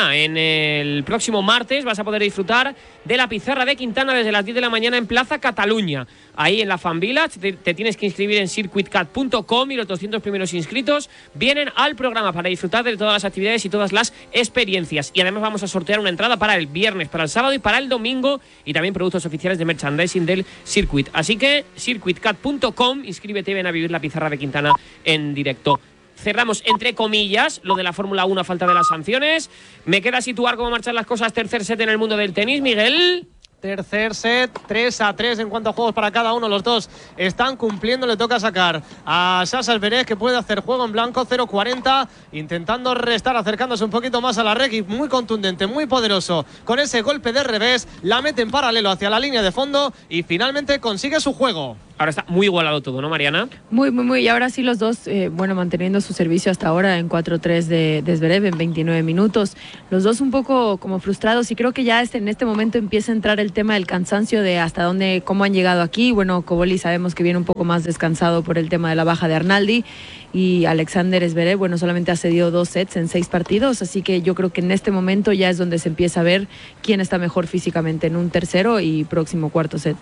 Speaker 1: Quintana. En el próximo martes vas a poder disfrutar de la pizarra de Quintana desde las diez de la mañana en Plaza Cataluña. Ahí en la Fan Village te, te tienes que inscribir en circuit cat punto com y los doscientos primeros inscritos vienen al programa para disfrutar de todas las actividades y todas las experiencias. Y además vamos a sortear una entrada para el viernes, para el sábado y para el domingo, y también productos oficiales de merchandising del circuit. Así que circuit cat punto com, inscríbete y ven a vivir la pizarra de Quintana en directo. Cerramos, entre comillas, lo de la Fórmula uno a falta de las sanciones. Me queda situar cómo marchan las cosas. Tercer set en el mundo del tenis, Miguel.
Speaker 4: Tercer set, tres a tres en cuanto a juegos para cada uno. Los dos están cumpliendo. Le toca sacar a Sasha Zverev, que puede hacer juego en blanco, cero cuarenta, intentando restar, acercándose un poquito más a la red. Y muy contundente, muy poderoso. Con ese golpe de revés, la mete en paralelo hacia la línea de fondo y finalmente consigue su juego.
Speaker 1: Ahora está muy igualado todo, ¿no, Mariana?
Speaker 5: Muy, muy, muy. Y ahora sí los dos, eh, bueno, manteniendo su servicio hasta ahora en cuatro tres de, de Zverev en veintinueve minutos. Los dos un poco como frustrados, y creo que ya este, en este momento empieza a entrar el tema del cansancio, de hasta dónde, cómo han llegado aquí. Bueno, Cobolli sabemos que viene un poco más descansado por el tema de la baja de Arnaldi, y Alexander Zverev, bueno, solamente ha cedido dos sets en seis partidos, así que yo creo que en este momento ya es donde se empieza a ver quién está mejor físicamente en un tercero y próximo cuarto set.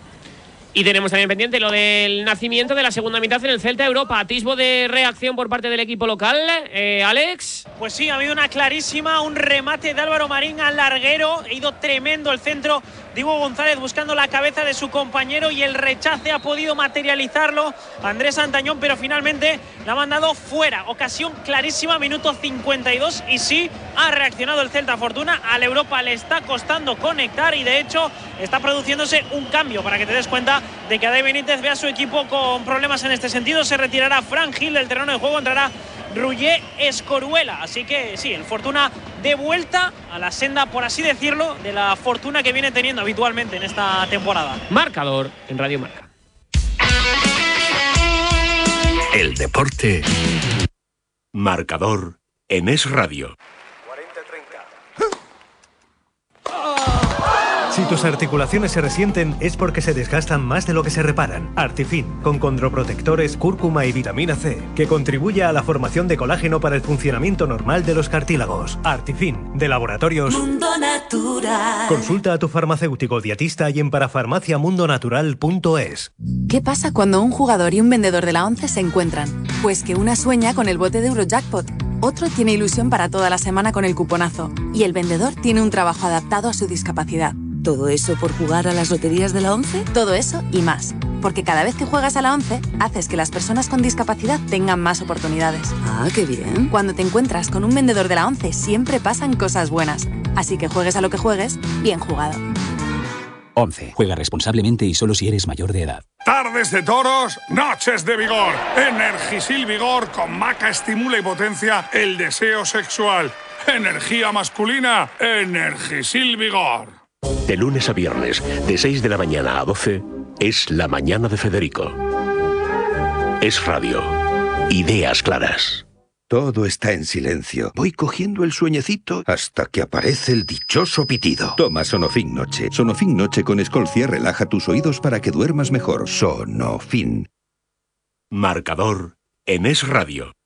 Speaker 1: Y tenemos también pendiente lo del nacimiento de la segunda mitad en el Celta Europa. Atisbo de reacción por parte del equipo local. Eh, Alex.
Speaker 2: Pues sí, ha habido una clarísima, un remate de Álvaro Marín al larguero. Ha ido tremendo el centro de Hugo González buscando la cabeza de su compañero, y el rechace ha podido materializarlo Andrés Antañón, pero finalmente la ha mandado fuera. Ocasión clarísima, minuto cincuenta y dos, y sí ha reaccionado el Celta. Fortuna, al Europa le está costando conectar, y de hecho está produciéndose un cambio para que te des cuenta de que Adey Benítez ve a su equipo con problemas en este sentido. Se retirará Fran Gil del terreno de juego, entrará Ruller Escoruela. Así que sí, el Fortuna de vuelta a la senda, por así decirlo, de la fortuna que viene teniendo habitualmente en esta temporada.
Speaker 1: Marcador en Radio Marca.
Speaker 12: El deporte. Marcador en Es Radio.
Speaker 13: Si tus articulaciones se resienten es porque se desgastan más de lo que se reparan. Artifin, con condroprotectores, cúrcuma y vitamina C, que contribuye a la formación de colágeno para el funcionamiento normal de los cartílagos. Artifin, de Laboratorios
Speaker 14: Mundo Natural.
Speaker 13: Consulta a tu farmacéutico dietista y en parafarmacia mundo natural punto es.
Speaker 15: ¿Qué pasa cuando un jugador y un vendedor de la ONCE se encuentran? Pues que una sueña con el bote de Eurojackpot, otro tiene ilusión para toda la semana con el cuponazo, y el vendedor tiene un trabajo adaptado a su discapacidad.
Speaker 14: ¿Todo eso por jugar a las loterías de la ONCE?
Speaker 15: Todo eso y más. Porque cada vez que juegas a la ONCE, haces que las personas con discapacidad tengan más oportunidades.
Speaker 14: Ah, qué bien.
Speaker 15: Cuando te encuentras con un vendedor de la ONCE, siempre pasan cosas buenas. Así que juegues a lo que juegues, bien jugado.
Speaker 16: ONCE. Juega responsablemente y solo si eres mayor de edad.
Speaker 17: Tardes de toros, noches de vigor. Energisil Vigor con maca estimula y potencia el deseo sexual. Energía masculina, Energisil Vigor.
Speaker 12: De lunes a viernes, de seis de la mañana a doce, es La Mañana de Federico. Es Radio. Ideas claras.
Speaker 18: Todo está en silencio. Voy cogiendo el sueñecito hasta que aparece el dichoso pitido. Toma Sonofin Noche. Sonofin Noche con Escolcia relaja tus oídos para que duermas mejor. Sonofin.
Speaker 12: Marcador en Es Radio.